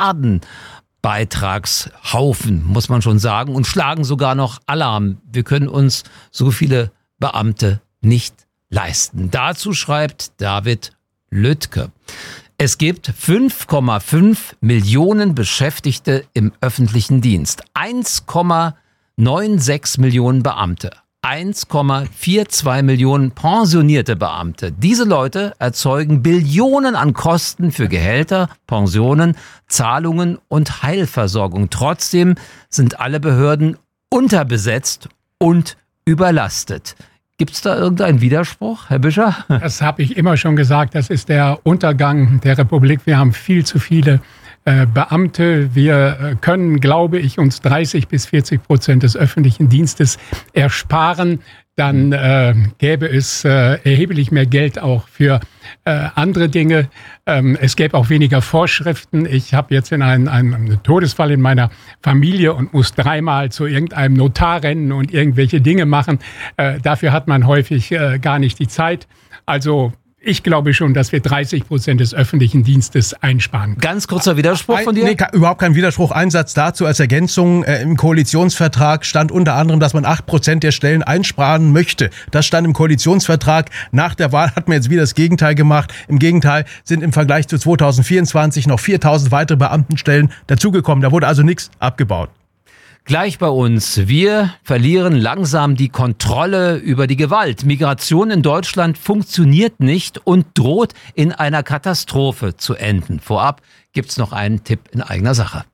Milliardenbeitragshaufen, muss man schon sagen, und schlagen sogar noch Alarm. Wir können uns so viele Beamte nicht leisten. Dazu schreibt David Lüttke. Es gibt fünf Komma fünf Millionen Beschäftigte im öffentlichen Dienst, eins Komma sechsundneunzig Millionen Beamte, eins Komma zweiundvierzig Millionen pensionierte Beamte. Diese Leute erzeugen Billionen an Kosten für Gehälter, Pensionen, Zahlungen und Heilversorgung. Trotzdem sind alle Behörden unterbesetzt und überlastet. Gibt es da irgendeinen Widerspruch, Herr Büscher? Das habe ich immer schon gesagt. Das ist der Untergang der Republik. Wir haben viel zu viele äh, Beamte. Wir äh, können, glaube ich, uns dreißig bis vierzig Prozent des öffentlichen Dienstes ersparen. Dann äh, gäbe es äh, erheblich mehr Geld auch für äh, andere Dinge. Ähm, es gäbe auch weniger Vorschriften. Ich habe jetzt in einen, einen, einen Todesfall in meiner Familie und muss dreimal zu irgendeinem Notar rennen und irgendwelche Dinge machen. Äh, dafür hat man häufig äh, gar nicht die Zeit. Also ich glaube schon, dass wir dreißig Prozent des öffentlichen Dienstes einsparen. Ganz kurzer Widerspruch von dir? Nee, überhaupt kein Widerspruch. Ein Satz dazu als Ergänzung. Äh, Im Koalitionsvertrag stand unter anderem, dass man acht Prozent der Stellen einsparen möchte. Das stand im Koalitionsvertrag. Nach der Wahl hat man jetzt wieder das Gegenteil gemacht. Im Gegenteil sind im Vergleich zu zweitausendvierundzwanzig noch viertausend weitere Beamtenstellen dazugekommen. Da wurde also nichts abgebaut. Gleich bei uns. Wir verlieren langsam die Kontrolle über die Gewalt. Migration in Deutschland funktioniert nicht und droht in einer Katastrophe zu enden. Vorab gibt's noch einen Tipp in eigener Sache.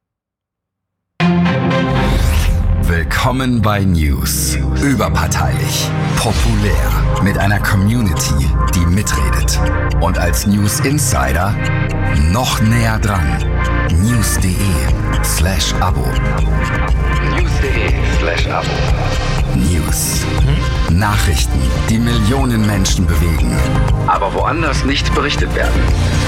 Willkommen bei News. Überparteilich, populär, mit einer Community, die mitredet. Und als News Insider noch näher dran. News.de slash Abo. News.de slash Abo. News. Nachrichten, die Millionen Menschen bewegen. Aber woanders nicht berichtet werden.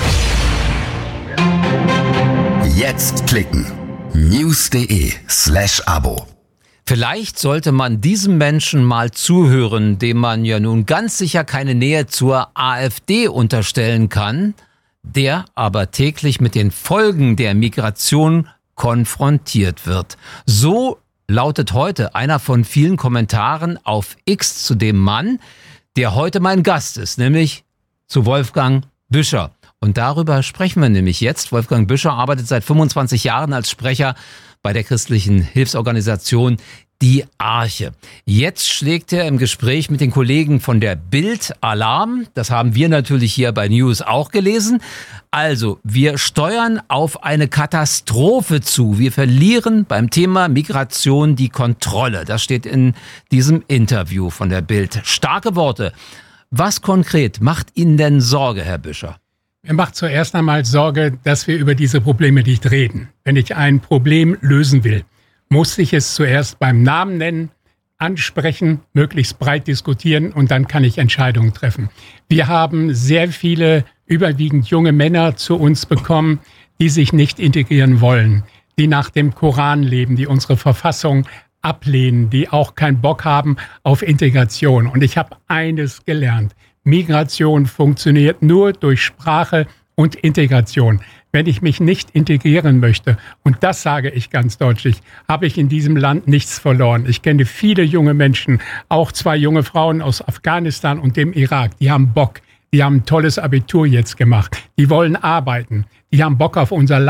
Jetzt klicken. News.de slash Abo. Vielleicht sollte man diesem Menschen mal zuhören, dem man ja nun ganz sicher keine Nähe zur AfD unterstellen kann, der aber täglich mit den Folgen der Migration konfrontiert wird. So lautet heute einer von vielen Kommentaren auf X zu dem Mann, der heute mein Gast ist, nämlich zu Wolfgang Büscher. Und darüber sprechen wir nämlich jetzt. Wolfgang Büscher arbeitet seit fünfundzwanzig Jahren als Sprecher bei der christlichen Hilfsorganisation Die Arche. Jetzt schlägt er im Gespräch mit den Kollegen von der Bild Alarm. Das haben wir natürlich hier bei News auch gelesen. Also, wir steuern auf eine Katastrophe zu. Wir verlieren beim Thema Migration die Kontrolle. Das steht in diesem Interview von der Bild. Starke Worte. Was konkret macht Ihnen denn Sorge, Herr Büscher? Mir macht zuerst einmal Sorge, dass wir über diese Probleme nicht reden. Wenn ich ein Problem lösen will, muss ich es zuerst beim Namen nennen, ansprechen, möglichst breit diskutieren und dann kann ich Entscheidungen treffen. Wir haben sehr viele, überwiegend junge Männer zu uns bekommen, die sich nicht integrieren wollen, die nach dem Koran leben, die unsere Verfassung ablehnen, die auch keinen Bock haben auf Integration. Und ich habe eines gelernt. Migration funktioniert nur durch Sprache und Integration. Wenn ich mich nicht integrieren möchte, und das sage ich ganz deutlich, habe ich in diesem Land nichts verloren. Ich kenne viele junge Menschen, auch zwei junge Frauen aus Afghanistan und dem Irak, die haben Bock, die haben ein tolles Abitur jetzt gemacht, die wollen arbeiten, die haben Bock auf unser Land,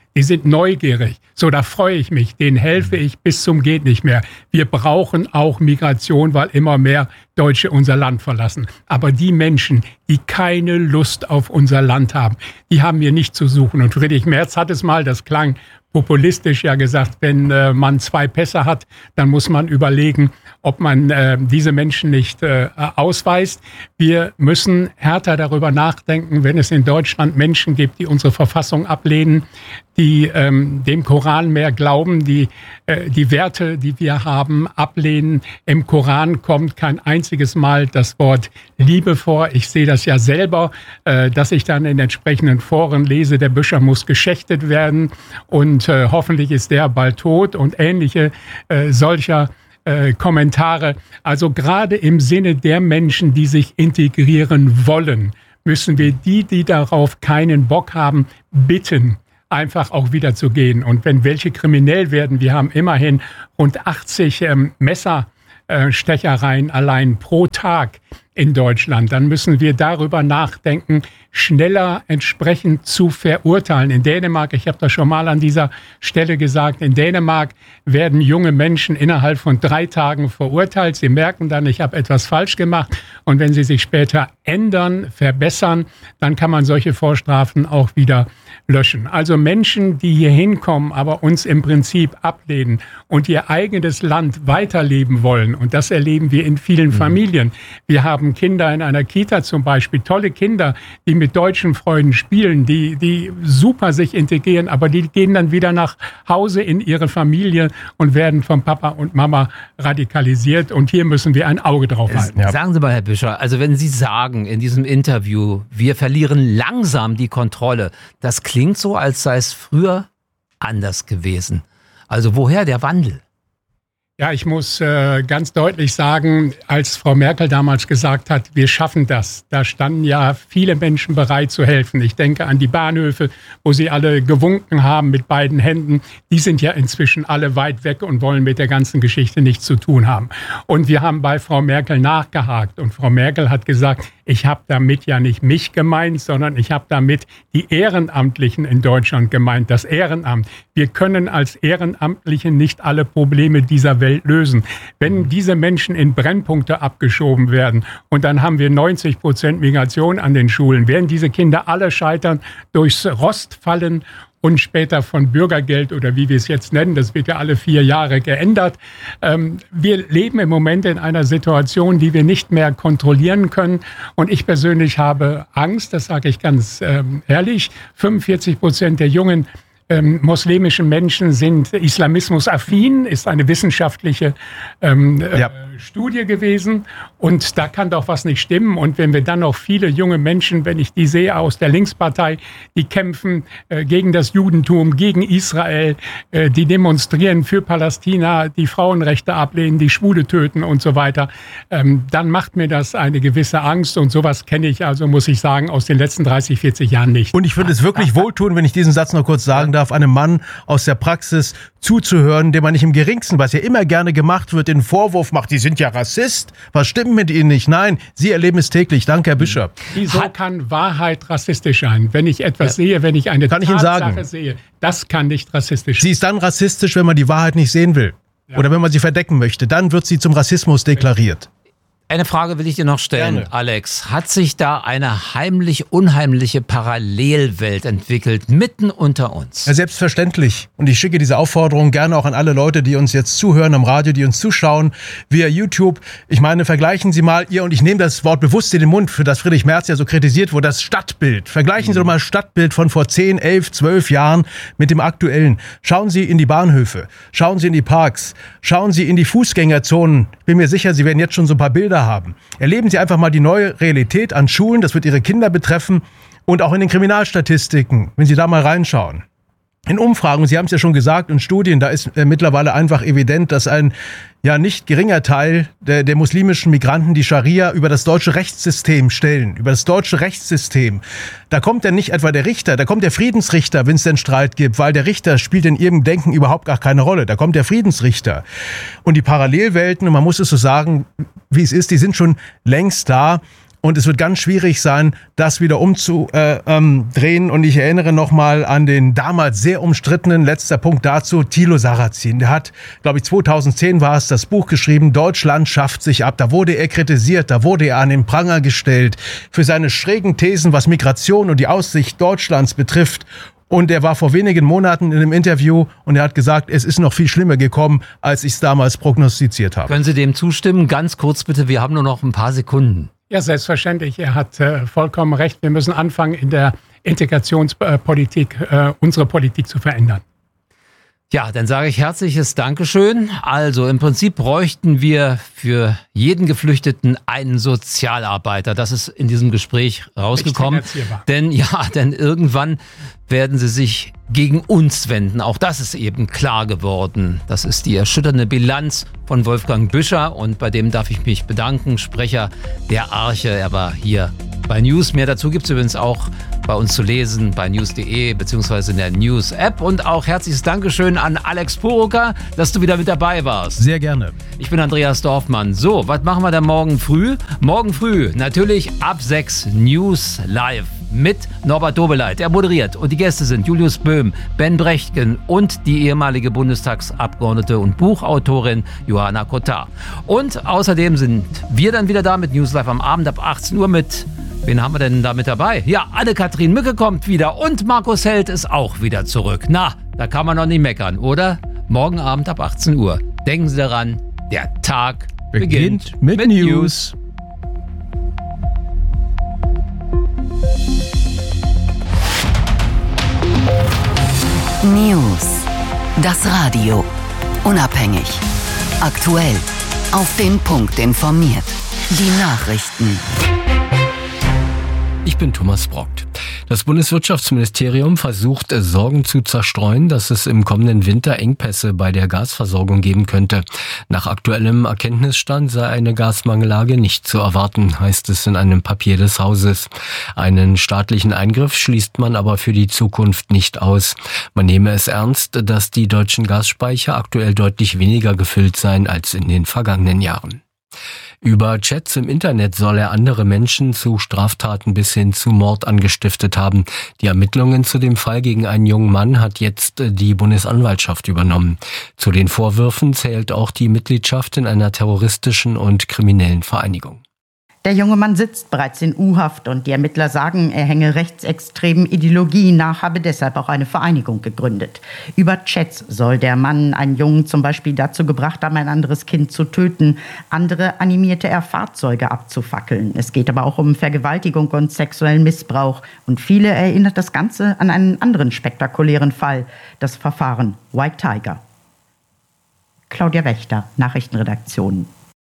Die sind neugierig. So, da freue ich mich. Denen helfe ich bis zum geht nicht mehr. Wir brauchen auch Migration, weil immer mehr Deutsche unser Land verlassen. Aber die Menschen, die keine Lust auf unser Land haben, die haben hier nicht zu suchen. Und Friedrich Merz hat es mal, das klang populistisch ja gesagt, wenn äh, man zwei Pässe hat, dann muss man überlegen, ob man äh, diese Menschen nicht äh, ausweist. Wir müssen härter darüber nachdenken, wenn es in Deutschland Menschen gibt, die unsere Verfassung ablehnen, die ähm, dem Koran mehr glauben, die äh, die Werte, die wir haben, ablehnen. Im Koran kommt kein einziges Mal das Wort Liebe vor. Ich sehe das ja selber, äh, dass ich dann in entsprechenden Foren lese, der Bischof muss geschächtet werden und Und äh, hoffentlich ist der bald tot und ähnliche äh, solcher äh, Kommentare. Also gerade im Sinne der Menschen, die sich integrieren wollen, müssen wir die, die darauf keinen Bock haben, bitten, einfach auch wieder zu gehen. Und wenn welche kriminell werden, wir haben immerhin rund achtzig ähm, Messerstechereien allein pro Tag in Deutschland, dann müssen wir darüber nachdenken, schneller entsprechend zu verurteilen. In Dänemark, ich habe das schon mal an dieser Stelle gesagt, in Dänemark werden junge Menschen innerhalb von drei Tagen verurteilt. Sie merken dann, ich habe etwas falsch gemacht. Und wenn sie sich später ändern, verbessern, dann kann man solche Vorstrafen auch wieder löschen. Also Menschen, die hier hinkommen, aber uns im Prinzip ablehnen und ihr eigenes Land weiterleben wollen. Und das erleben wir in vielen Familien. Wir haben Kinder in einer Kita zum Beispiel, tolle Kinder, die mit deutschen Freunden spielen, die, die super sich integrieren, aber die gehen dann wieder nach Hause in ihre Familie und werden von Papa und Mama radikalisiert. Und hier müssen wir ein Auge drauf halten. Ja. Sagen Sie mal, Herr Büscher, also wenn Sie sagen in diesem Interview, wir verlieren langsam die Kontrolle, das klingt so, als sei es früher anders gewesen. Also woher der Wandel? Ja, ich muss äh, ganz deutlich sagen, als Frau Merkel damals gesagt hat, wir schaffen das, da standen ja viele Menschen bereit zu helfen. Ich denke an die Bahnhöfe, wo sie alle gewunken haben mit beiden Händen. Die sind ja inzwischen alle weit weg und wollen mit der ganzen Geschichte nichts zu tun haben. Und wir haben bei Frau Merkel nachgehakt. Und Frau Merkel hat gesagt, ich habe damit ja nicht mich gemeint, sondern ich habe damit die Ehrenamtlichen in Deutschland gemeint, das Ehrenamt. Wir können als Ehrenamtliche nicht alle Probleme dieser Welt lösen. Wenn diese Menschen in Brennpunkte abgeschoben werden und dann haben wir neunzig Prozent Migration an den Schulen, werden diese Kinder alle scheitern, durchs Rost fallen und später von Bürgergeld oder wie wir es jetzt nennen, das wird ja alle vier Jahre geändert. Ähm, wir leben im Moment in einer Situation, die wir nicht mehr kontrollieren können. Und ich persönlich habe Angst, das sage ich ganz ähm, ehrlich, fünfundvierzig Prozent der jungen Ähm, muslimischen Menschen sind islamismusaffin, ist eine wissenschaftliche ähm, ja. äh, Studie gewesen. Und da kann doch was nicht stimmen. Und wenn wir dann noch viele junge Menschen, wenn ich die sehe aus der Linkspartei, die kämpfen äh, gegen das Judentum, gegen Israel, äh, die demonstrieren für Palästina, die Frauenrechte ablehnen, die Schwule töten und so weiter, ähm, dann macht mir das eine gewisse Angst. Und sowas kenne ich also, muss ich sagen, aus den letzten dreißig, vierzig Jahren nicht. Und ich würde es wirklich wohltun, wenn ich diesen Satz noch kurz sagen darf, einem Mann aus der Praxis zuzuhören, dem man nicht im geringsten, was ja immer gerne gemacht wird, den Vorwurf macht, die sind ja Rassist. Was stimmt mit ihnen nicht? Nein, Sie erleben es täglich. Danke, Herr Bischof. Wieso kann Wahrheit rassistisch sein? Wenn ich etwas ja. sehe, wenn ich eine kann Tatsache sehe, das kann nicht rassistisch sein. Sie ist dann rassistisch, wenn man die Wahrheit nicht sehen will. Ja. Oder wenn man sie verdecken möchte. Dann wird sie zum Rassismus deklariert. Eine Frage will ich dir noch stellen, Gerne. Alex. Hat sich da eine heimlich unheimliche Parallelwelt entwickelt, mitten unter uns? Ja, selbstverständlich. Und ich schicke diese Aufforderung gerne auch an alle Leute, die uns jetzt zuhören am Radio, die uns zuschauen, via YouTube. Ich meine, vergleichen Sie mal, ihr, und ich nehme das Wort bewusst in den Mund, für das Friedrich Merz ja so kritisiert wurde, das Stadtbild. Vergleichen mhm. Sie doch mal das Stadtbild von vor zehn, elf, zwölf Jahren mit dem aktuellen. Schauen Sie in die Bahnhöfe, schauen Sie in die Parks, schauen Sie in die Fußgängerzonen. Ich bin mir sicher, Sie werden jetzt schon so ein paar Bilder haben. Erleben Sie einfach mal die neue Realität an Schulen, das wird Ihre Kinder betreffen, und auch in den Kriminalstatistiken, wenn Sie da mal reinschauen. In Umfragen, Sie haben es ja schon gesagt, und Studien, da ist äh, mittlerweile einfach evident, dass ein ja nicht geringer Teil der, der muslimischen Migranten die Scharia über das deutsche Rechtssystem stellen, über das deutsche Rechtssystem. Da kommt dann nicht etwa der Richter, da kommt der Friedensrichter, wenn es denn Streit gibt, weil der Richter spielt in ihrem Denken überhaupt gar keine Rolle. Da kommt der Friedensrichter. Und die Parallelwelten, und man muss es so sagen, wie es ist, die sind schon längst da. und es wird ganz schwierig sein, das wieder umzudrehen. Äh, ähm, und ich erinnere nochmal an den damals sehr umstrittenen, letzter Punkt dazu, Thilo Sarrazin. Der hat, glaube ich, zweitausendzehn war es, das Buch geschrieben, Deutschland schafft sich ab. Da wurde er kritisiert, da wurde er an den Pranger gestellt für seine schrägen Thesen, was Migration und die Aussicht Deutschlands betrifft. Und er war vor wenigen Monaten in einem Interview und er hat gesagt, es ist noch viel schlimmer gekommen, als ich es damals prognostiziert habe. Können Sie dem zustimmen? Ganz kurz bitte, wir haben nur noch ein paar Sekunden. Ja, selbstverständlich. Er hat äh, vollkommen recht. Wir müssen anfangen, in der Integrationspolitik äh, unsere Politik zu verändern. Ja, dann sage ich herzliches Dankeschön. Also im Prinzip bräuchten wir für jeden Geflüchteten einen Sozialarbeiter. Das ist in diesem Gespräch rausgekommen. Denn ja, denn irgendwann werden sie sich gegen uns wenden. Auch das ist eben klar geworden. Das ist die erschütternde Bilanz von Wolfgang Büscher und bei dem darf ich mich bedanken. Sprecher der Arche. Er war hier bei News. Mehr dazu gibt es übrigens auch bei uns zu lesen bei news punkt de beziehungsweise in der News-App. Und auch herzliches Dankeschön an Alex Purucker, dass du wieder mit dabei warst. Sehr gerne. Ich bin Andreas Dorfmann. So, was machen wir denn morgen früh? Morgen früh natürlich ab sechs News Live mit Norbert Dobeleit. Er moderiert und die Gäste sind Julius Böhm, Ben Brechtgen und die ehemalige Bundestagsabgeordnete und Buchautorin Johanna Kottar. Und außerdem sind wir dann wieder da mit News Live am Abend ab achtzehn Uhr mit... Wen haben wir denn da mit dabei? Ja, Anne-Kathrin Mücke kommt wieder und Markus Held ist auch wieder zurück. Na, da kann man noch nicht meckern, oder? Morgen Abend ab achtzehn Uhr. Denken Sie daran, der Tag beginnt, beginnt mit, mit News. News. Das Radio. Unabhängig. Aktuell. Auf den Punkt informiert. Die Nachrichten. Ich bin Thomas Brockt. Das Bundeswirtschaftsministerium versucht, Sorgen zu zerstreuen, dass es im kommenden Winter Engpässe bei der Gasversorgung geben könnte. Nach aktuellem Erkenntnisstand sei eine Gasmangellage nicht zu erwarten, heißt es in einem Papier des Hauses. Einen staatlichen Eingriff schließt man aber für die Zukunft nicht aus. Man nehme es ernst, dass die deutschen Gasspeicher aktuell deutlich weniger gefüllt seien als in den vergangenen Jahren. Über Chats im Internet soll er andere Menschen zu Straftaten bis hin zu Mord angestiftet haben. Die Ermittlungen zu dem Fall gegen einen jungen Mann hat jetzt die Bundesanwaltschaft übernommen. Zu den Vorwürfen zählt auch die Mitgliedschaft in einer terroristischen und kriminellen Vereinigung. Der junge Mann sitzt bereits in U-Haft und die Ermittler sagen, er hänge rechtsextremen Ideologien nach, habe deshalb auch eine Vereinigung gegründet. Über Chats soll der Mann einen Jungen zum Beispiel dazu gebracht haben, ein anderes Kind zu töten. Andere animierte er, Fahrzeuge abzufackeln. Es geht aber auch um Vergewaltigung und sexuellen Missbrauch. Und viele erinnert das Ganze an einen anderen spektakulären Fall, das Verfahren White Tiger. Claudia Wächter, Nachrichtenredaktion.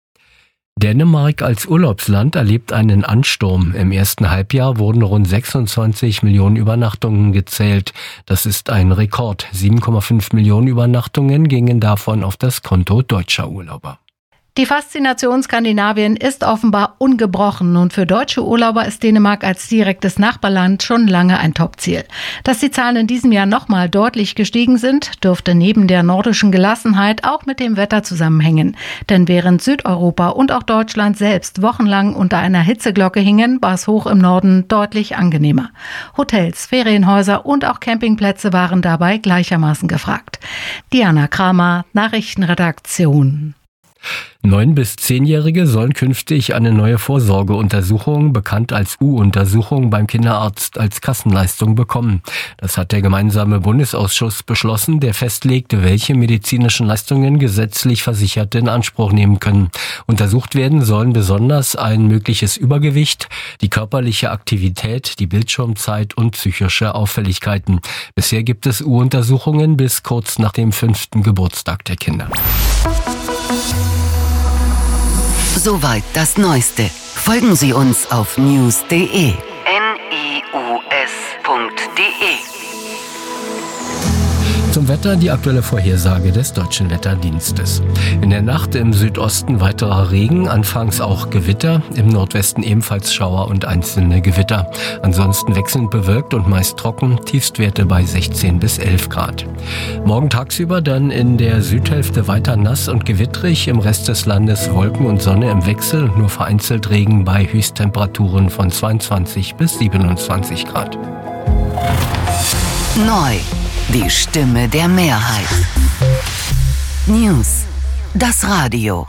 Dänemark als Urlaubsland erlebt einen Ansturm. Im ersten Halbjahr wurden rund sechsundzwanzig Millionen Übernachtungen gezählt. Das ist ein Rekord. sieben Komma fünf Millionen Übernachtungen gingen davon auf das Konto deutscher Urlauber. Die Faszination Skandinavien ist offenbar ungebrochen und für deutsche Urlauber ist Dänemark als direktes Nachbarland schon lange ein Topziel. Dass die Zahlen in diesem Jahr nochmal deutlich gestiegen sind, dürfte neben der nordischen Gelassenheit auch mit dem Wetter zusammenhängen. Denn während Südeuropa und auch Deutschland selbst wochenlang unter einer Hitzeglocke hingen, war es hoch im Norden deutlich angenehmer. Hotels, Ferienhäuser und auch Campingplätze waren dabei gleichermaßen gefragt. Diana Kramer, Nachrichtenredaktion. Neun- bis zehnjährige sollen künftig eine neue Vorsorgeuntersuchung, bekannt als U-Untersuchung, beim Kinderarzt als Kassenleistung bekommen. Das hat der gemeinsame Bundesausschuss beschlossen, der festlegte, welche medizinischen Leistungen gesetzlich Versicherte in Anspruch nehmen können. Untersucht werden sollen besonders ein mögliches Übergewicht, die körperliche Aktivität, die Bildschirmzeit und psychische Auffälligkeiten. Bisher gibt es U-Untersuchungen bis kurz nach dem fünften Geburtstag der Kinder. Soweit das Neueste. Folgen Sie uns auf news punkt de. N I U S punkt de. Zum Wetter, die aktuelle Vorhersage des Deutschen Wetterdienstes. In der Nacht im Südosten weiterer Regen, anfangs auch Gewitter, im Nordwesten ebenfalls Schauer und einzelne Gewitter. Ansonsten wechselnd bewölkt und meist trocken, Tiefstwerte bei sechzehn bis elf Grad. Morgen tagsüber dann in der Südhälfte weiter nass und gewittrig, im Rest des Landes Wolken und Sonne im Wechsel, nur vereinzelt Regen bei Höchsttemperaturen von zweiundzwanzig bis siebenundzwanzig Grad. Neu, die Stimme der Mehrheit. News, das Radio.